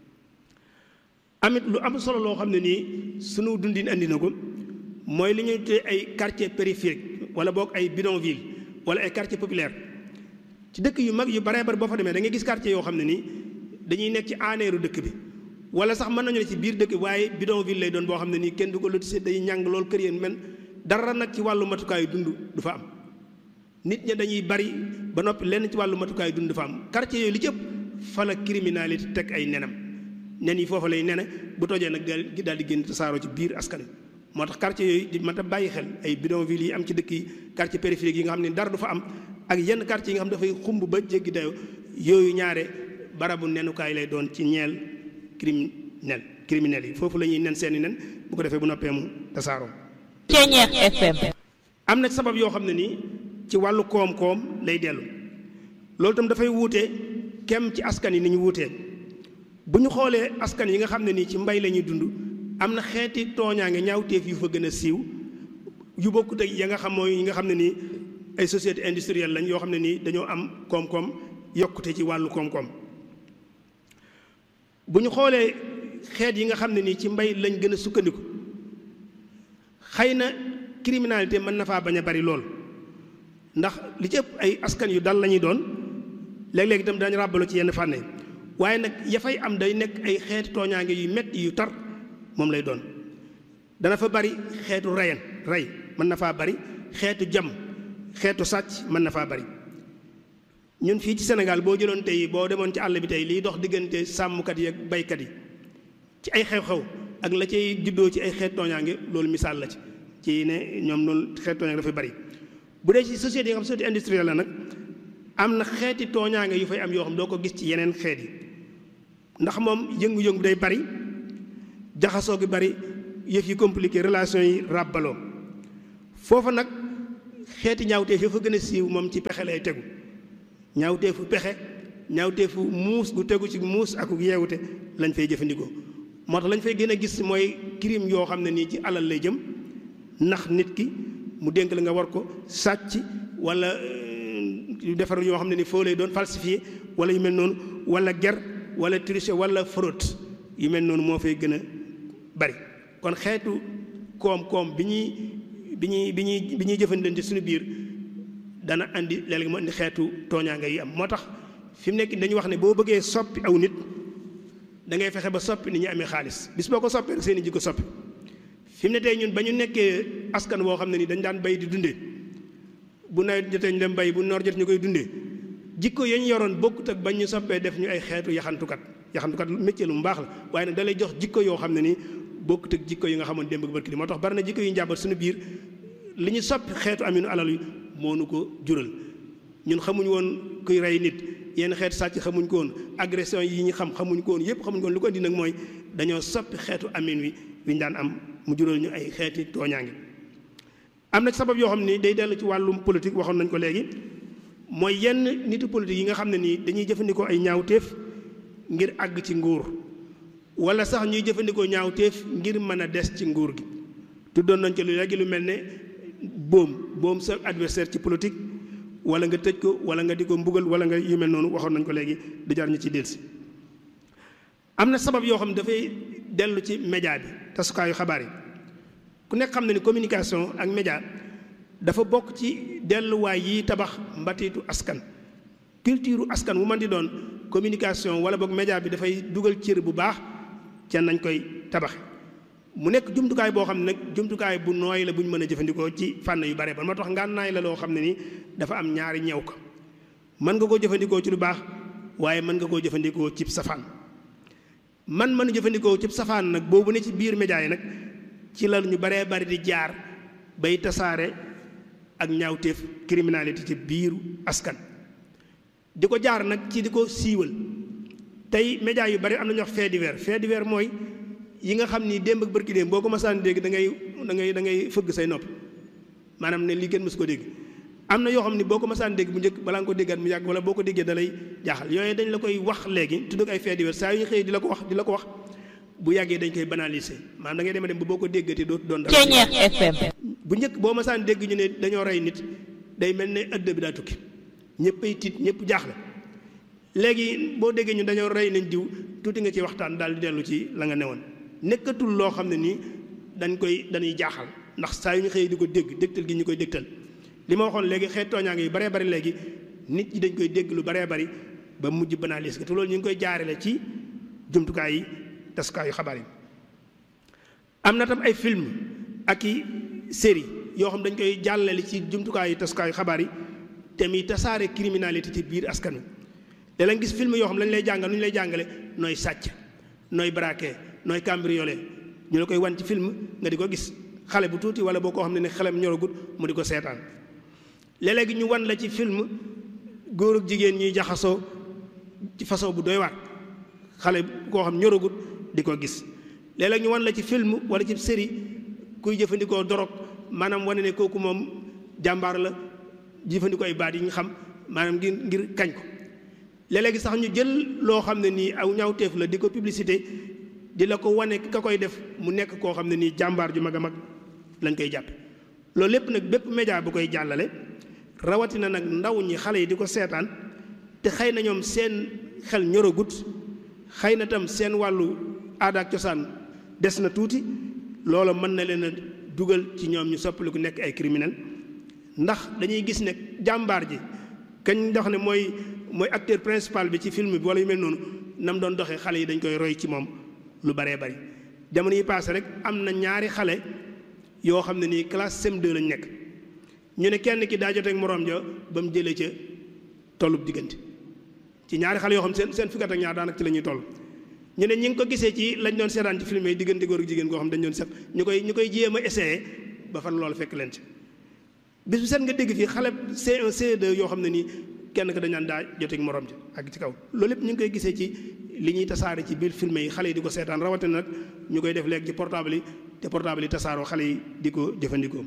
amit lu am solo loo xam ne nii sunu dundin andi na ko mooy li ñuy tuddee ay quartier périphérique wala boog ay bidonville wala ay quartier populaire ci dëkk yu mag yu baree bari boo fa demee da ngay gis quartier yoo xam ne nii dañuy nekk ci aaneeru dëkk bi wala sax mën nañu ne ci biir dëkk bi waaye bidonville lay doon boo xam ne nii kenn du ko lotissé day ñàng lool kër yéen men dara nag ci wàllu matukaayu dund du fa am nit ña dañuy bari ba noppi lenn ci wàllu matukaayu dund du fa am quartier yooyu li ci ëpp fa la criminalité teg ay nenam nen yi foofa lay nene bu tojee nag daal di génn tasaaroo ci biir askan moo tax quartier yooyu di mat a bàyyi xel ay bidonville yi am ci dëkk yi quartier périphérique yi nga xam ne dara du fa am ak yenn quartier yi nga xam dafay xumb ba jéggi dayo yooyu ñaare barabu nenukaay lay doon ci ñeel criminel yi foofu la ñuy nen seeni nen bu ko defee bu noppee mu tasaaroo. Ceeñeex FM. am na sabab yoo xam ne nii ci wàllu koom-koom lay dellu loolu itam dafay wuute kem ci askan yi ni ñu wuutee bu ñu xoolee askan yi nga xam ne nii ci mbay la ñuy dund am na xeeti tooñaange ñaawteef yu fa gën a siiw yu bokkut ak ya nga xam mooy yi nga xam ne nii ay société industrielle lañ yoo xam ne nii dañoo am koom-koom yokkute ci wàllu koom-koom bu ñu xoolee xeet yi nga xam ne nii ci mbay lañ gën a sukkandiku xëy na criminalité mën na faa bañ a bari lool ndax li ci ëpp ay askan yu dal la ñuy doon léeg-léeg itam dañu ràbbaloo ci yenn fànn yi waaye nag ya fay am day nekk ay xeetu tooñaange yu metti yu tar moom lay doon dana fa bari xeetu rey mën na faa bari xeetu jam xeetu sàcc mën na faa bari ñun fii ci Sénégal boo jëloon tey boo demoon ci àll bi tey liy dox diggante sàmmkat yi ak baykat yi ci ay xew-xew ak la cay juddoo ci ay xeetu tooñaange loolu misaal la ci ne ñoom loolu xeetu tooñaange dafay bari bu dee ci société yi nga xam société industrielle la nag am na xeeti tooñaange yu fay am yoo xam doo ko gis ci yeneen xeet yi ndax moom yëngu-yëngu day bari jaxasoo gi bari yëf yi compliqué relation yi ràbbaloo foofa nag xeeti ñaawteef yoo fa gën a siiw moom ci pexe lay tegu ñaawteefu pexe ñaawteefu muus gu tegu ci muus ak yeewute lañ fay jëfandikoo moo tax lañ fay gën a gis mooy crime yoo xam ne nii ci alal lay jëm ndax nit ki mu dénk la nga war ko sàcc wala defar yoo xam ne ni foo lay doon falsifié wala yu mel noonu wala ger wala tricher wala fraude yu mel noonu moo fay gën a bari. kon xeetu koom-koom bi ñuy jëfandikoo suñu biir dana andi léeg-léeg mu andi xeetu tooñaanga yi am moo tax fi mu nekk dañuy wax ne boo bëggee soppi aw nit da ngay fexe ba soppi ni ñu amee xaalis bis boo ko soppee rek seen i jikko soppi fi mu ne tey ñun ba ñu nekkee askan woo xam ne ni dañ daan bay di dundee bu nawet jotee ñu dem bay bu noor jot ñu koy dundee jikko yañ yoroon bokkut ak bañ ñu soppee def ñu ay xeetu yaxantukat métier lu mu baax la waaye nag da lay jox jikko yoo xam ne ni bokkut ak jikko yi nga xamoon démb ak barki moo tax bari na jikko yu njàmbat suñu biir li ñu soppi xeetu aminu alal yi moo nu ko jural ñun xamuñ woon kuy rey nit yenn xeetu sàcc xamuñ ko woon agression yi ñu xamuñ ko woon yépp xamuñ ko woon lu ko indi nag mooy dañoo soppi xeetu amin wi ñu daan am mu jural ñu ay xeeti tooñaange. am na sabab yoo xam ni day dellu ci wàllum politique waxoon nañ ko léegi mooy yenn nitu politique yi nga xam ne nii dañuy jëfandikoo ay ñaawteef ngir àgg ci nguur wala sax ñuy jëfandikoo ñaawteef ngir mën a des ci nguur gi tuddoon nañ ci lu léegi lu mel ne boom sa adversaire ci politique wala nga tëj ko wala nga di ko mbugal wala nga yu mel noonu waxoon nañ ko léegi du jar ñu ci dellusi. am na sabab yoo xam ne dafay dellu ci média bi tasukaayu xabaar yi ku nekk xam na ni communication ak média dafa bokk ci delluwaay yi tabax mbatiitu askan culture askan wu man di doon communication wala boog média bi dafay dugal cër bu baax ca nañ koy tabaxe mu nekk jumtukaay boo xam ne nag jumtukaay bu nooy la bu ñu mën a jëfandikoo ci fànn yu bare ba moo tax ngànnaay la loo xam ne ni dafa am ñaari ñëw ko mën nga koo jëfandikoo ci lu baax waaye mën nga koo jëfandikoo cib safaan mën a jëfandikoo cib safaan nag boobu ne ci biir média yi nag ci la ñu baree bari di jaar bay tasaare ak ñaawteef criminalité ci biiru askan di ko jaar nag ci di ko siiwal tey média yu bari am na ñuy wax fait divers mooy yi nga xam ni démb ak bërki démb boo ko masaan dégg da ngay fëgg say nopp maanaam ne lii kenn mësu ko dégg am na yoo xam ni boo ko masaan dégg bu njëkk balaa nga ko déggaat mu yàgg wala boo ko déggee da lay jaaxal yooyu dañ la koy wax léegi tudd ay fait divers saa yu ñu xëyee di la ko wax bu yàggee dañ koy banaliser maanaam da ngay dem ba boo ko déggatee dootu doon dara. bu njëkk boo masaan dégg ñu ne dañoo rey nit day mel ne ëdd bi daa tukki ñëppay tiit ñëpp jaaxle léegi boo déggee ñu dañoo rey nañ diw tuuti nga ci waxtaan daal di dellu ci la nga newoon nekkatul loo xam ne nii dañuy jaaxal ndax saa yu ñu xëyee di ko dégg dégtal gi ñu koy dégtal li ma waxoon léegi xeet tooñaange yu baree bari léegi nit ñi dañ koy dégg lu baree bari ba mujj banaliser te loolu ñu ngi koy jaarale ci jumtukaay yi tasukaayu xabaar yi. am na tam ay film ak i série yoo xam dañ koy jàllale ci jumtukaay yi tasukaayu xabaar yi te muy tasaare criminalité ci biir askan wi da lañ gis film yoo xam lañ lay jàngal nu ñu lay jàngale nooy sàcc nooy braquer nooy cambrioler ñu la koy wan ci film nga di ko gis xale bu tuuti wala boo koo xam ne xelam ñoragut mu di ko seetaan léeg-léegi ñu wan la ci film góor ak jigéen ñuy jaxasoo ci façon bu doy waar xale koo xam ñoragut di ko gis léeg-léeg ñu wan la ci film wala ci série kuy jëfandikoo dorog maanaam wane ne kooku moom jàmbaar la jëfandikoo ay baat yi ñu xam maanaam ngir kañ ko léeg-léegi sax ñu jël loo xam ne nii aw ñaawteef la di ko publicité di la ko wane ka koy def mu nekk koo xam ne nii jàmbaar ju mag a mag lañ koy jàppe loolu lépp nag bépp média bu koy jàllale rawatina nag ndaw ñi xale yi di ko seetaan te xëy na ñoom seen xel ñoragut xëy na tam seen wàllu aada ak cosaan des na tuuti loola mën na leen a dugal ci ñoom ñu soppaliku nekk ay criminel ndax dañuy gis ne jàmbaar ji kañ dox ne mooy acteur principal bi ci film bi wala yu mel noonu nam doon doxee xale yi dañ koy roy ci moom lu baree bari jamono yi passé rek am na ñaari xale yoo xam ne nii classe CM2 lañ nekk ñu ne kenn ki daa joteeg moroom ja ba mu jëlee ca tollub diggante ci ñaari xale yoo xam seen fukki at ak ñaar daanaka ci la ñuy toll ñu ne ñi ngi ko gisee ci lañ doon seetaan ci film yi diggante góor ak jigéen koo xam dañ doon set ñu koy jéem a essayé ba fan loolu fekk leen ci bis bu set nga dégg fii xale C1 C2 yoo xam ne nii kenn ko dañ naan daa joteeg morom ji ak ci kaw loolu lépp ñu ngi koy gisee ci li ñuy tasaare ci biir film yi xale yi di ko seetaan rawatina nag ñu koy def léegi ci portable yi te portable yi tasaaroo xale yi di ko jëfandikoo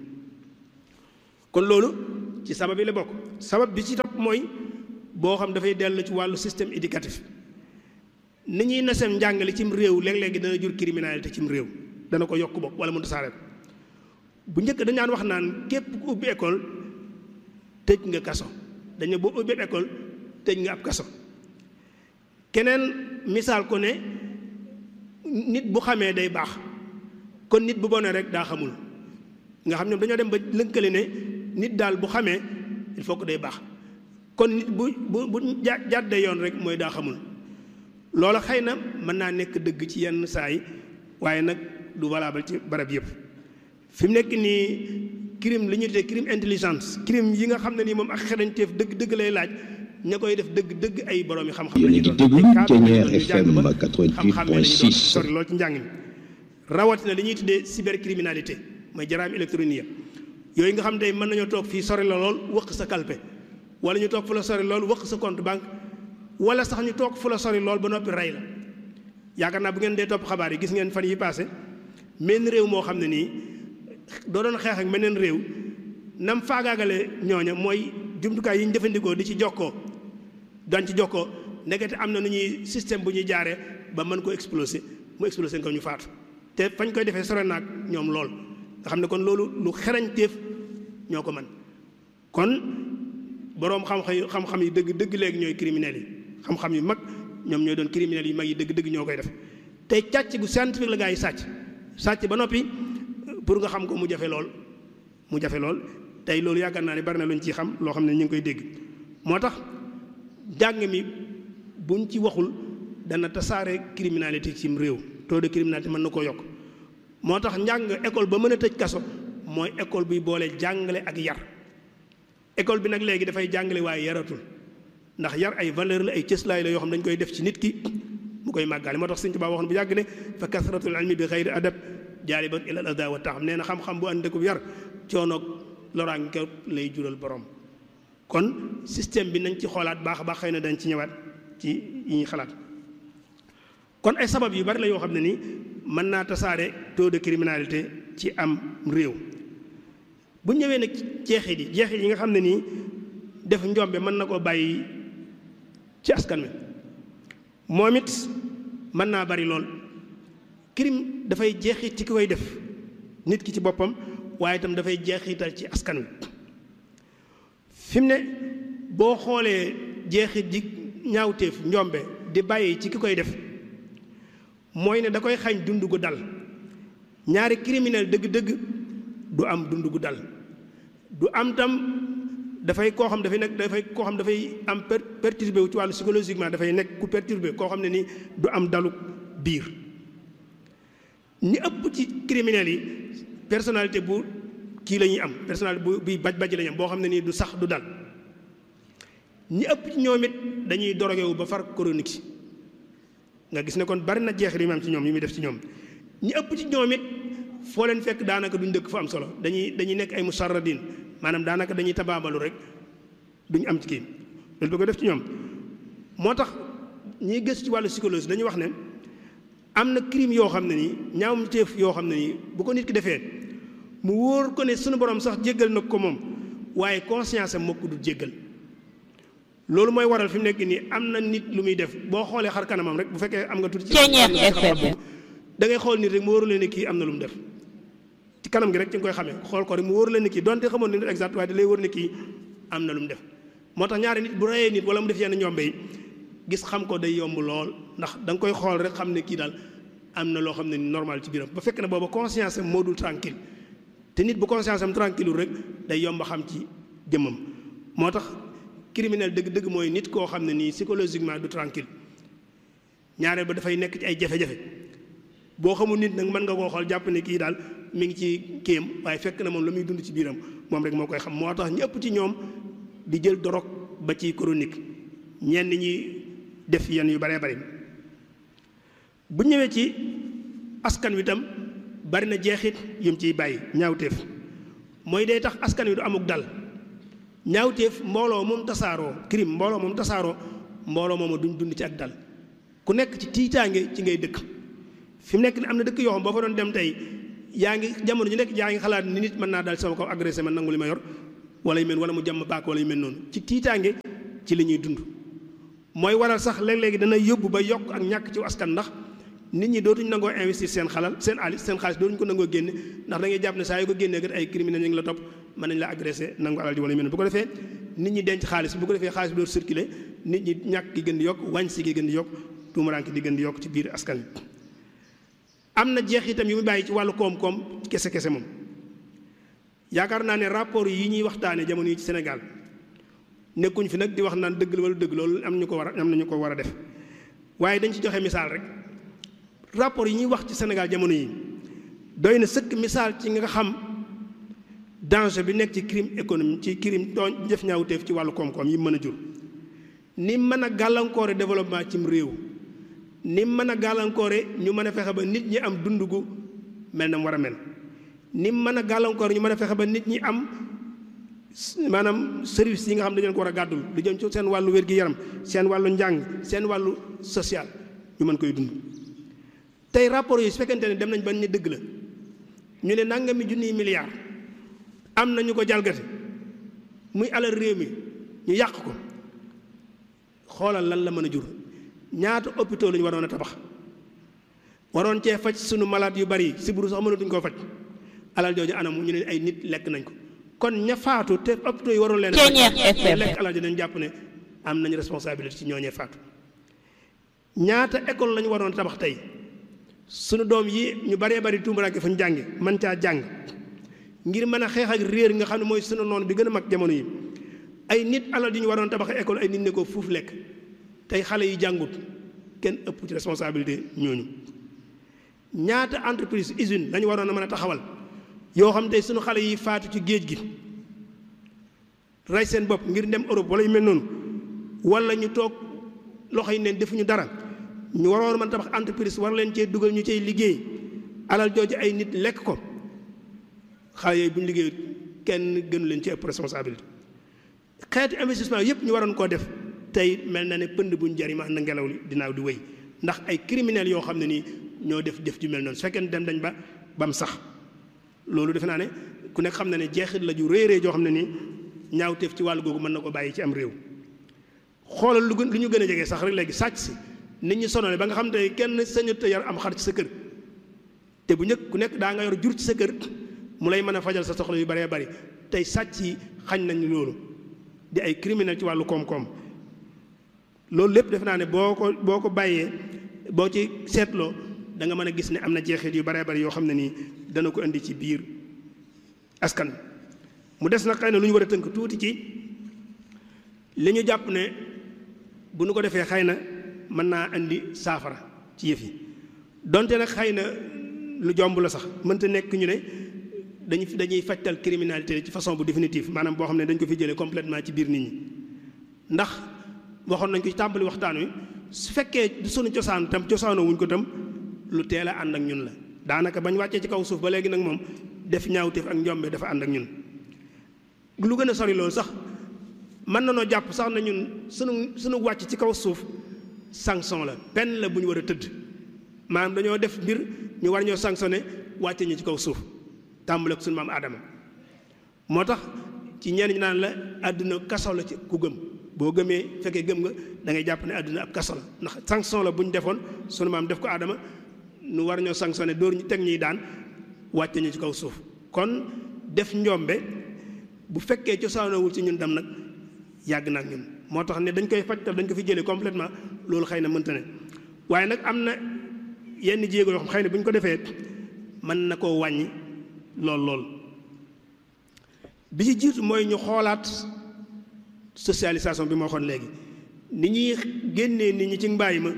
kon loolu ci sabab yi la bokk sabab bi ci topp mooy boo xam dafay dellu ci wàllu système éducatif ni ñuy nasem njàngale cim réew léeg-léegi dana jur criminalité cim réew dana ko yokk bopp wala mu tasaare ko bu njëkk dañu daan wax naan képp ku ubbi école tëj nga kaso dañu boo ubbi école tëj nga ab kaso keneen misaal ko ne nit bu xamee day baax kon nit bu bonee rek daa xamul nga xam ñoom dañoo dem ba lënkale ne nit daal bu xamee il faut que day baax kon nit bu jàddee yoon rek mooy daa xamul loola xëy na mën naa nekk dëgg ci yenn saa yi waaye nag du valable ci barab yëpp fi mu nekk nii crime li ñuy tuddee crime intelligence crime yi nga xam ne nii moom ak xereñteef dëgg lay laaj ña koy def dëgg ay borom yi xam-xam lañu doon FM 88.6 sori lool ci njàng mi rawatina li ñuy tuddee cybercriminalité mooy jaraam électronique yooyu nga xam tey mën nañoo toog fii sori la lool wëq sa kalpe wala ñu toog fu la sori lool wëq sa compte banque wala sax ñu toog fu la sori lool ba noppi rey la yaakaar naa bu ngeen dee topp xabaar yi gis ngeen fan yi passé menn réew moo xam ne nii doo doon xeex ak meneen réew nam faagaagale ñooña mooy jumtukaay yi ñu jëfandikoo di ci jokkoo daan ci jokkoo nekkati am na nu ñuy système bu ñuy jaaree ba mën ko explosé mu explosé ko ñu faatu te fañ koy defee sore naag ñoom lool nga xam ne kon loolu lu xerañteef ñoo ko mën kon boroom xam-xam yi dëgg léegi ñooy criminels yi xam-xam yu mag ñoom ñooy doon criminels yu mag yi dëgg ñoo koy def tey càcc gu scientifique la gaa yi sàcc ba noppi pour nga xam ko mu jafe lool tey loolu yaakaar naa ne bari na lu ñu ciy xam loo xam ne ñu ngi koy dégg moo tax jàng mi buñ ci waxul dana tasaare criminalité ci réew taux de criminalité mën na koo yokk moo tax njàng école ba mën a tëj kaso mooy école buy boole jàngale ak yar école bi nag léegi dafay jàngale waaye yaratul ndax yar ay valeur la ay cëslaay la yoo xam dañ koy def ci nit ki mu koy màggaale moo tax Sëñ Tuubaa waxoon bu yàgg ne fa kasratul ilmi bi xayri adab jaaliban ilal adaa wa taxam nee na xam-xam bu ànd ak yar coonoog loraange lay jural borom kon système bi nañ ci xoolaat baax a baax xëy na dañ ci ñëwaat ci yi ñuy xalaat kon ay sabab yu bari la yoo xam ne ni mën naa tasaare taux de criminalité ci am réew bu ñëwee nag jeexit yi nga xam ne nii def njombe mën na koo bàyyi ci askan wi moom it mën naa bari lool crime dafay jeexit ci ki koy def nit ki ci boppam waaye itam dafay jeexital ci askan wi fi mu ne boo xoolee jeexit ji ñaawteef njombe di bàyyi ci ki koy def mooy ne da koy xañ dund gu dal ñaari criminel dëgg-dëgg du am dund gu dal du am tam dafay koo xam dafay am perturbé wu ci wàllu psychologiquement dafay nekk ku perturbé koo xam ne ni du am dalu biir ñi ëpp ci criminels yi personnalité bu kii la ñuy am personnalité bu buy baj la ñuy am boo xam ne nii du sax du dal ñi ëpp ci ñoom it dañuy dorogé wu ba far chronique si nga gis ne kon bari na jeexit yi mu am ci ñoom yi muy def ci ñoom ñi ëpp ci ñoom it foo leen fekk daanaka duñ dëkk fu am solo dañuy nekk ay musarradin maanaam daanaka dañuy tabaabalu rek duñ am ci kii loolu ba ko def ci ñoom moo tax ñiy gëstu ci wàllu psychologie dañuy wax ne am na crime yoo xam ne nii ñaawum teef yoo xam ne nii bu ko nit ki defee mu wóor ko ne sunu borom sax jéggal na ko moom waaye conscience am moo ko du jéggal loolu mooy waral fi mu nekk nii am na nit lu muy def boo xoolee xar kanamam rek bu fekkee am nga tuuti ci da ngay xool nit rek mu wóoru leen ne kii am na lu mu def ci kanam gi rek ci nga koy xamee xool ko rek mu wóoru leen ne kii donte xamoon ne exact waaye da lay wóor ne kii am na lu mu def moo tax ñaari nit bu reyee nit wala mu def yenn ñombe yi gis xam ko day yomb lool ndax da nga koy xool rek xam ne kii daal am na loo xam ne normal ci biiram ba fekk na booba conscience am moo dul tranquille te nit bu conscience am tranquille rek day yomb a xam ci jëmmam moo tax criminel dëgg-dëgg mooy nit koo xam ne nii psychologiquement du tranquille ñaareel ba dafay nekk ci ay jafe-jafe boo xamul nit nag mën nga koo xool jàpp ne kii daal mi ngi ci kéem waaye fekk na moom la muy dund ci biiram moom rek moo koy xam moo tax ñëpp ci ñoom di jël dorog ba ci chronique ñenn ñi def yenn yu baree bari bu ñëwee ci askan wi tam bari na jeexit yum ciy bàyyi ñaawteef mooy day tax askan wi du amuk dal ñaawteef mbooloo moom tasaaroo crime mbooloo moom tasaaroo mbooloo moom duñ dund ci ak dal ku nekk ci tiitaange ci ngay dëkk fi mu nekk ni am na dëkk yoo xam boo fa doon dem tey yaa ngi jamono ji nekk yaa ngi xalaat ni nit mën naa daal sama kaw agressé man nangu li ma yor wala yu mel wala mu jàmm baak wala yu mel noonu ci tiitaange ci li ñuy dund mooy waral sax léeg-léegi dana yóbbu ba yokk ak ñàkk ci askan ndax nit ñi dootuñ nangoo investir seen xaalis dootuñ ko nangoo génne ndax da ngay jàpp ne saa yu ko génnee kat ay criminels ñu ngi la topp mën nañ la agressé nangu alal ji wala mel bu ko defee nit ñi denc xaalis bu ko defee xaalis bi dootu circulé nit ñi ñàkk gi gën di yokk wàññi gi gën di yokk tuumaraanke di gën di yokk ci biir askan wi. am na jeex itam yu muy bàyyi ci wàllu koom-koom kese moom yaakaar naa ne rapport yi ñuy waxtaanee jamono yi ci Sénégal nekkuñ fi nag di wax naan dëgg la wala dëgg loolu am na ñu ko war a def waaye dañ ci joxe misaal rek rapport yi ñuy wax ci Sénégal jamono yi doy na sëkk misaal ci nga xam danger bi nekk ci crime économique ci crime tooñ jëf ñaawteef ci wàllu koom-koom yi mën a jur ni mën a gàllankoore développement cim réew ni mën a gàllankoore ñu mën a fexe ba nit ñi am dund gu mel na mu war a mel ni mën a gàllankoore ñu mën a fexe ba nit ñi am maanaam service yi nga xam ne dañu leen ko war a gàddul lu jëm ci seen wàllu wér-gi-yaram seen wàllu njàng seen wàllu social ñu mën koy dund tey rapport yi su fekkente ne dem nañ bañ ne dëgg la ñu ne nangami junniy milliards am na ñu ko jalgati muy alal réew mi ñu yàq ko xoolal lan la mën a jur ñaata hôpitaux la ñu waroon a tabax waroon cee faj sunu malade yu bari sibiru sax mënatuñ koo faj alal jooju anamu ñu ne ay nit lekk nañ ko kon ña faatu te hôpitaux yi waroon leen lekk alal ji dañ jàpp ne am nañ responsabilité ci ñooñee faatu ñaata école la ñu waroon a tabax tey sunu doom yi ñu baree bari tuumaraake fu ñu jànge mën caa jàng ngir mën a xeex ak réer nga xam ne mooy sunu noonu bi gën a mag jamono yi ay nit alal yi ñu waroon tabax école ay nit ne ko fuuf lekk tey xale yi jàngut kenn ëpp ci responsabilité ñooñu ñaata entreprise usine lañu waroon a mën a taxawal yoo xam tey sunu xale yi faatu ci géej gi rey seen bopp ngir dem Europe wala yu mel noonu wala ñu toog loxo yi neen defuñu dara ñu waroon mën a tabax entreprise war leen cee dugal ñu cay liggéey alal jooju ay nit lekk ko xale yooyu bu ñu liggéey kenn gënu leen ci ëpp responsabilité xeeti investissement yëpp ñu waroon koo def tey mel na ne pënd buñ jari ma ànd ngelaw li dinaaw di wéy ndax ay criminels yoo xam ne nii ñoo def ju mel noonu su fekkee dem dañ ba bam sax loolu defe naa ne ku nekk xam na ne jeexit la ju réeree joo xam ne nii ñaawteef ci wàllu googu mën na ko bàyyi ci am réew xoolal lu ñu gën a jege sax rek léegi sàcc si nit ñi sonale ba nga xam ne kenn sañut a yar am xar ci sa kër te bu njëkk ku nekk daa nga yor jur ci sa kër mu lay mën a fajal sa soxla yu baree bari tey sàcc yi xañ nañ loolu di ay criminel ci wàllu koom-koom loolu lépp defe naa ne boo ko bàyyee boo ci seetloo da nga mën a gis ne am na jeexit yu baree bari yoo xam ne nii dana ko indi ci biir askan mu des nag xëy na lu ñu war a tënk tuuti ci li ñu jàpp ne bu nu ko defee xëy na mën naa indi saafara ci yëf yi donte nag xëy na lu jomb la sax mënta nekk ñu ne dañuy fajtal criminalité ci façon bu définitive maanaam boo xam ne dañ ko fi jëlee complètement ci biir nit ñi ndax waxoon nañ ko ci tàmbali waxtaan wi su fekkee du sunu cosaan tam cosaanoo wuñ ko tam lu teel a ànd ak ñun la daanaka bañ wàccee ci kaw suuf ba léegi nag moom def ñaawteef ak njombe dafa ànd ak ñun lu gën a sori loolu sax mën na noo jàpp sax na ñun sunu wàcc ci kaw suuf sanction la peine la bu ñu war a tëdd maanaam dañoo def mbir ñu war ñoo sanctionné wàcce ñu ci kaw suuf tàmbale ko sunu maam Aadama moo tax ci ñenn ñi naan la àdduna kaso la ci ku gëm boo gëmee fekkee gëm nga da ngay jàpp ne àdduna ab kaso la ndax sanction la bu ñu defoon sunu maam def ko Aadama nu war ñoo sanctionné dóor ñu teg ñuy daan wàcce ñu ci kaw suuf kon def njombe bu fekkee cosaanoowul ci ñun dem nag yàgg na ak ñun moo tax ne dañ koy fajtal dañ ko fi jëlee complètement loolu xëy na mënta ne waaye nag am na yenn jéego yoo xam xëy na bu ñu ko defee mën na koo wàññi lool bi ci jiitu mooy ñu xoolaat socialisation bi moo waxoon léegi ni ñuy génnee nit ñi ci mbaay ma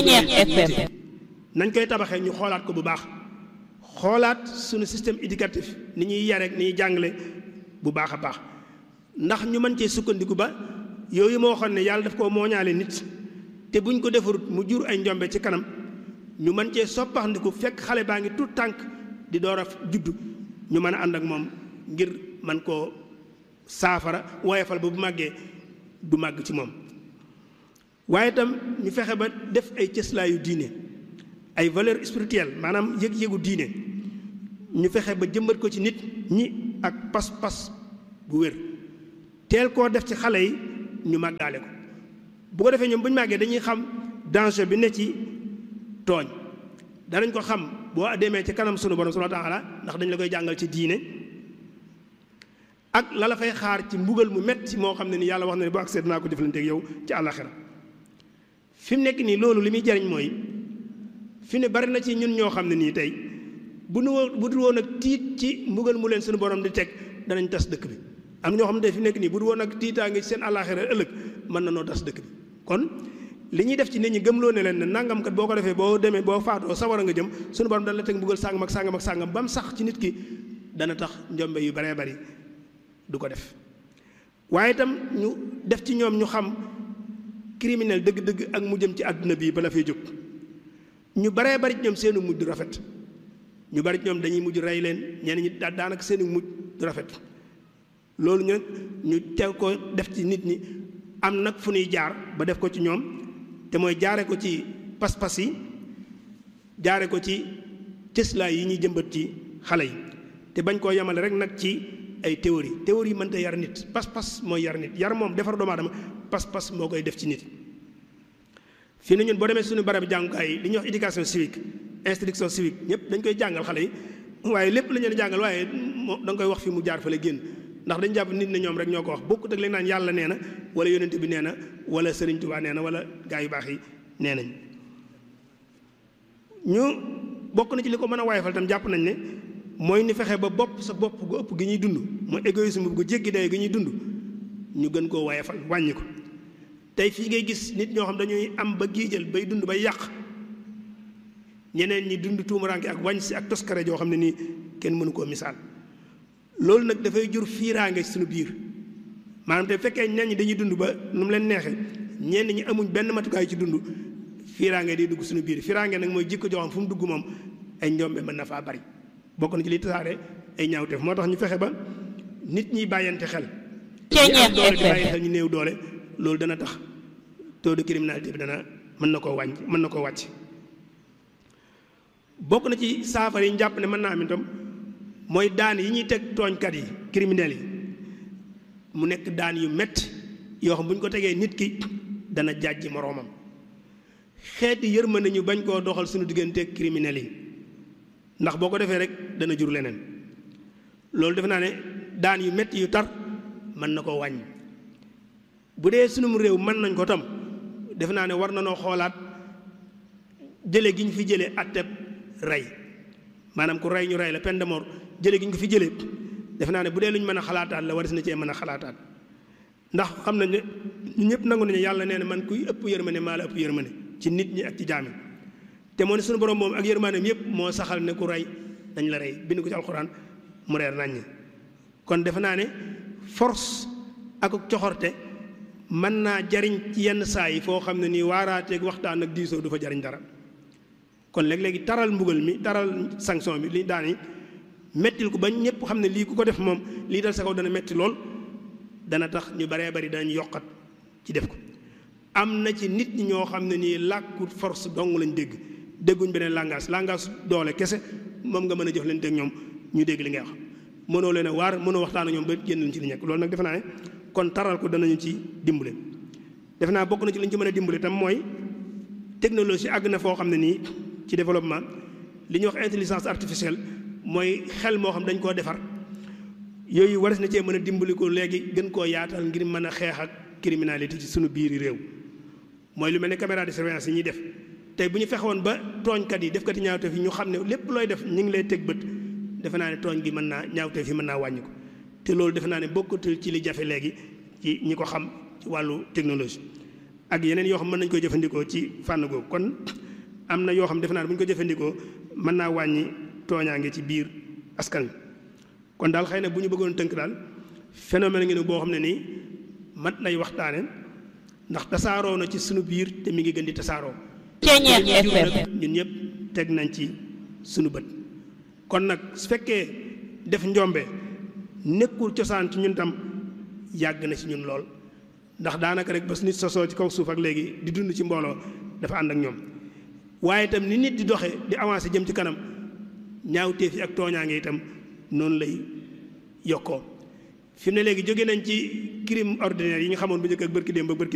nañ koy tabaxee ñu xoolaat ko bu baax xoolaat suñu système éducatif ni ñuy yare ni ñuy jàngale bu baax a baax ndax ñu mën cee sukkandiku ba yooyu moo waxoon ne yàlla daf koo mooñaale nit te buñ ko defarut mu jur ay njombe ci kanam ñu mën cee soppaxndiku fekk xale baa ngi tout tànk di door a juddu ñu mën a ànd ak moom ngir man koo saafara woyefal ba bu màggee du màgg ci moom waaye itam ñu fexe ba def ay cëslaayu diine ay valeur spirituelle maanaam yëg-yëgu diine ñu fexe ba jëmbat ko ci nit ñi ak pas-pas bu wér teel koo def ci xale yi ñu màggaale ko bu ko defee ñoom bu ñu màggee dañuy xam danger bi ne ci tooñ danañ ko xam boo demee ci kanam sunu borom subhanahu wa ta'ala ndax dañ la koy jàngal ci diine ak la la fay xaar ci mbugal mu metti moo xam ne ni yàlla wax na ne boo accès dinaa ko jëflanteeg yow ci àllaxira fi mu nekk nii loolu li muy jariñ mooy fi ne bari na ci ñun ñoo xam ne nii tey bu dul woon ak tiit ci mbugal mu leen sunu borom di teg danañ tas dëkk bi am ñoo xam ne tey fi mu nekk nii bu dul woon ak tiitaange ci seen àllaxira ëllëg mën na noo tas dëkk bi kon li ñuy def ci nit ñi gëmloo ne leen ne nangam kat boo ko defee boo demee boo faatoo sawara nga jëm sunu borom dana la teg mbugal sàngam ak sàngam ak sàngam ba mu sax ci nit ki dana tax njombe yu baree bari du ko def waaye itam ñu def ci ñoom ñu xam criminel dëgg-dëgg ak mu jëm ci àdduna bii bala fay jóg ñu baree bari ci ñoom seenu mujj du rafet ñu bari ci ñoom dañuy mujj rey leen ñenn ñi daanaka seenu mujj du rafet loolu ñu teg ko def ci nit ñi am nag fu ñuy jaar ba def ko ci ñoom te mooy jaare ko ci pas-pas yi jaare ko ci cëslaay yi ñuy jëmbat ci xale yi te bañ koo yemale rek nag ci ay théorie mënta yar nit pas-pas mooy yar nit yar moom defar doomu aadama pas-pas moo koy def ci nit fii na ñun boo demee suñu barab jàngukaay yi li ñuy wax éducation civique instruction civique ñëpp dañ koy jàngal xale yi waaye lépp la ñu jàngal waaye da nga koy wax fi mu jaar fa la génn ndax dañ jàpp nit ne ñoom rek ñoo ko wax bokkut ak li naan yàlla nee na wala yonent bi nee na wala Sëriñ Tuubaa nee na wala gaa yu baax yi nee nañ ñu bokk na ci li ko mën a waayfal tam jàpp nañ ne mooy ni fexe ba bopp sa bopp gu ëpp gi ñuy dund mooy égoïsme gu jéggi day gi ñuy dund ñu gën koo waayfal wàññi ko tey fii ngay gis nit ñoo xam dañuy am ba giijal bay dund bay yàq ñeneen ñi dund tuumuranke ak wàññ si ak toskare joo xam ne nii kenn mënu koo misaal loolu nag dafay jur fiiraange ci suñu biir maanaam te fekkee ñenn ñi dañuy dund ba nu mu leen neexee ñenn ñi amuñ benn matukaay ci dund fiiraange day dugg suñu biir fiiraange nag mooy jikko joo xam fu mu dugg moom ay njombe mën na faa bari bokk na ci liy tasaare ay ñaawteef moo tax ñu fexe ba nit ñi bàyyante xel ñi am doole di bàyyi xel ñu néew doole loolu dana tax taux de criminalité bi dana mën na koo wàcc bokk na ci saafara yi ñu jàpp ne mën naa am itam mooy daan yi ñuy teg tooñkat yi criminels yi mu nekk daan yu métti yoo xam bu ñu ko tegee nit ki dana jàjji moroomam xeeti yërmande ñu bañ koo doxal suñu digganteeg criminels yi ndax boo ko defee rek dana jur leneen loolu defe naa ne daan yu métti yu tar mën na koo wàññi bu dee sunum réew mën nañ ko tam defe naa ne war na noo xoolaat jële gi ñu fi jëlee atteb rey maanaam ku rey ñu rey la peine de mort jële gi ñu ko fi jëlee defe naa ne bu dee lu ñu mën a xalaataat la waris na cee mën a xalaataat ndax xam nañ ne ñu ñëpp nangu nañu yàlla nee na man kuy ëpp yërmande maa la ëpp yërmande ci nit ñi ak ci jaami te moo ne suñu borom moom ak yërmandeem yëpp moo saxal ne ku rey dañ la rey bind ko ci alxuraan mu reer naññi kon defe naa ne force ak coxorte mën naa jariñ ci yenn saa yi foo xam ne nii waaraateeg waxtaan ak diisoo du fa jariñ dara kon léeg-léegi taral mbugal mi taral sanction bi li daan yi mettil ko ba ñëpp xam ne lii ku ko def moom lii dal sa kaw dana metti lool dana tax ñu baree bari danañ yokkat ci def ko am na ci nit ñi ñoo xam ne nii làkku force dong lañ dégguñ beneen langage doole kese moom nga mën a jëflante ak ñoom ñu dégg li ngay wax mënoo leen a waar mënoo waxtaan ak ñoom ba génn ci li nekk loolu nag defe naa ne kon taral ko danañu ci dimbale defe naa bokk na ci li ñu ci mën a dimbale tam mooy technologie àgg na foo xam ne nii ci développement li ñuy wax intelligence artificielle mooy xel moo xam dañ koo defar yooyu waris na cee mën a dimbali ko léegi gën koo yaatal ngir mën a xeex ak criminalité ci suñu biiri réew mooy lu mel ne caméra de surveillance yi ñuy def tey bu ñu fexewoon ba tooñkat yi defkati ñaawteef yi ñu xam ne lépp looy def ñu ngi lay teg bët defe naa ne tooñ gi mën naa ñaawteef yi mën naa wàññi ko te loolu defe naa ne bokkatul ci li jafe léegi ci ñi ko xam ci wàllu technologie ak yeneen yoo xam mën nañu koy jëfandikoo ci fànn googu kon am na yoo xam defe naa ne bu ñu ko jëfandikoo mën naa wàññi tooñaange ci biir askan wi kon daal xëy na bu ñu bëggoon tënk daal phénomène ngi ne boo xam ne nii mat nay waxtaane ndax tasaaroo na ci sunu biir te mi ngi gën di tasaaroo ñun ñëpp teg nañ ci sunu bët kon nag su fekkee def njombe nekkul cosaan ci ñun tam yàgg na ci ñun lool ndax daanaka rek ba su nit sosoo ci kaw suuf ak léegi di dund ci mbooloo dafa ànd ak ñoom waaye itam ni nit di doxe di avancé jëm ci kanam ñaawteef yi ak tooñaange itam noonu lay yokkoo fi mu ne léegi jóge nañ ci crime ordinaire yi ñu xamoon bu njëkk ak bërki démb ba bërki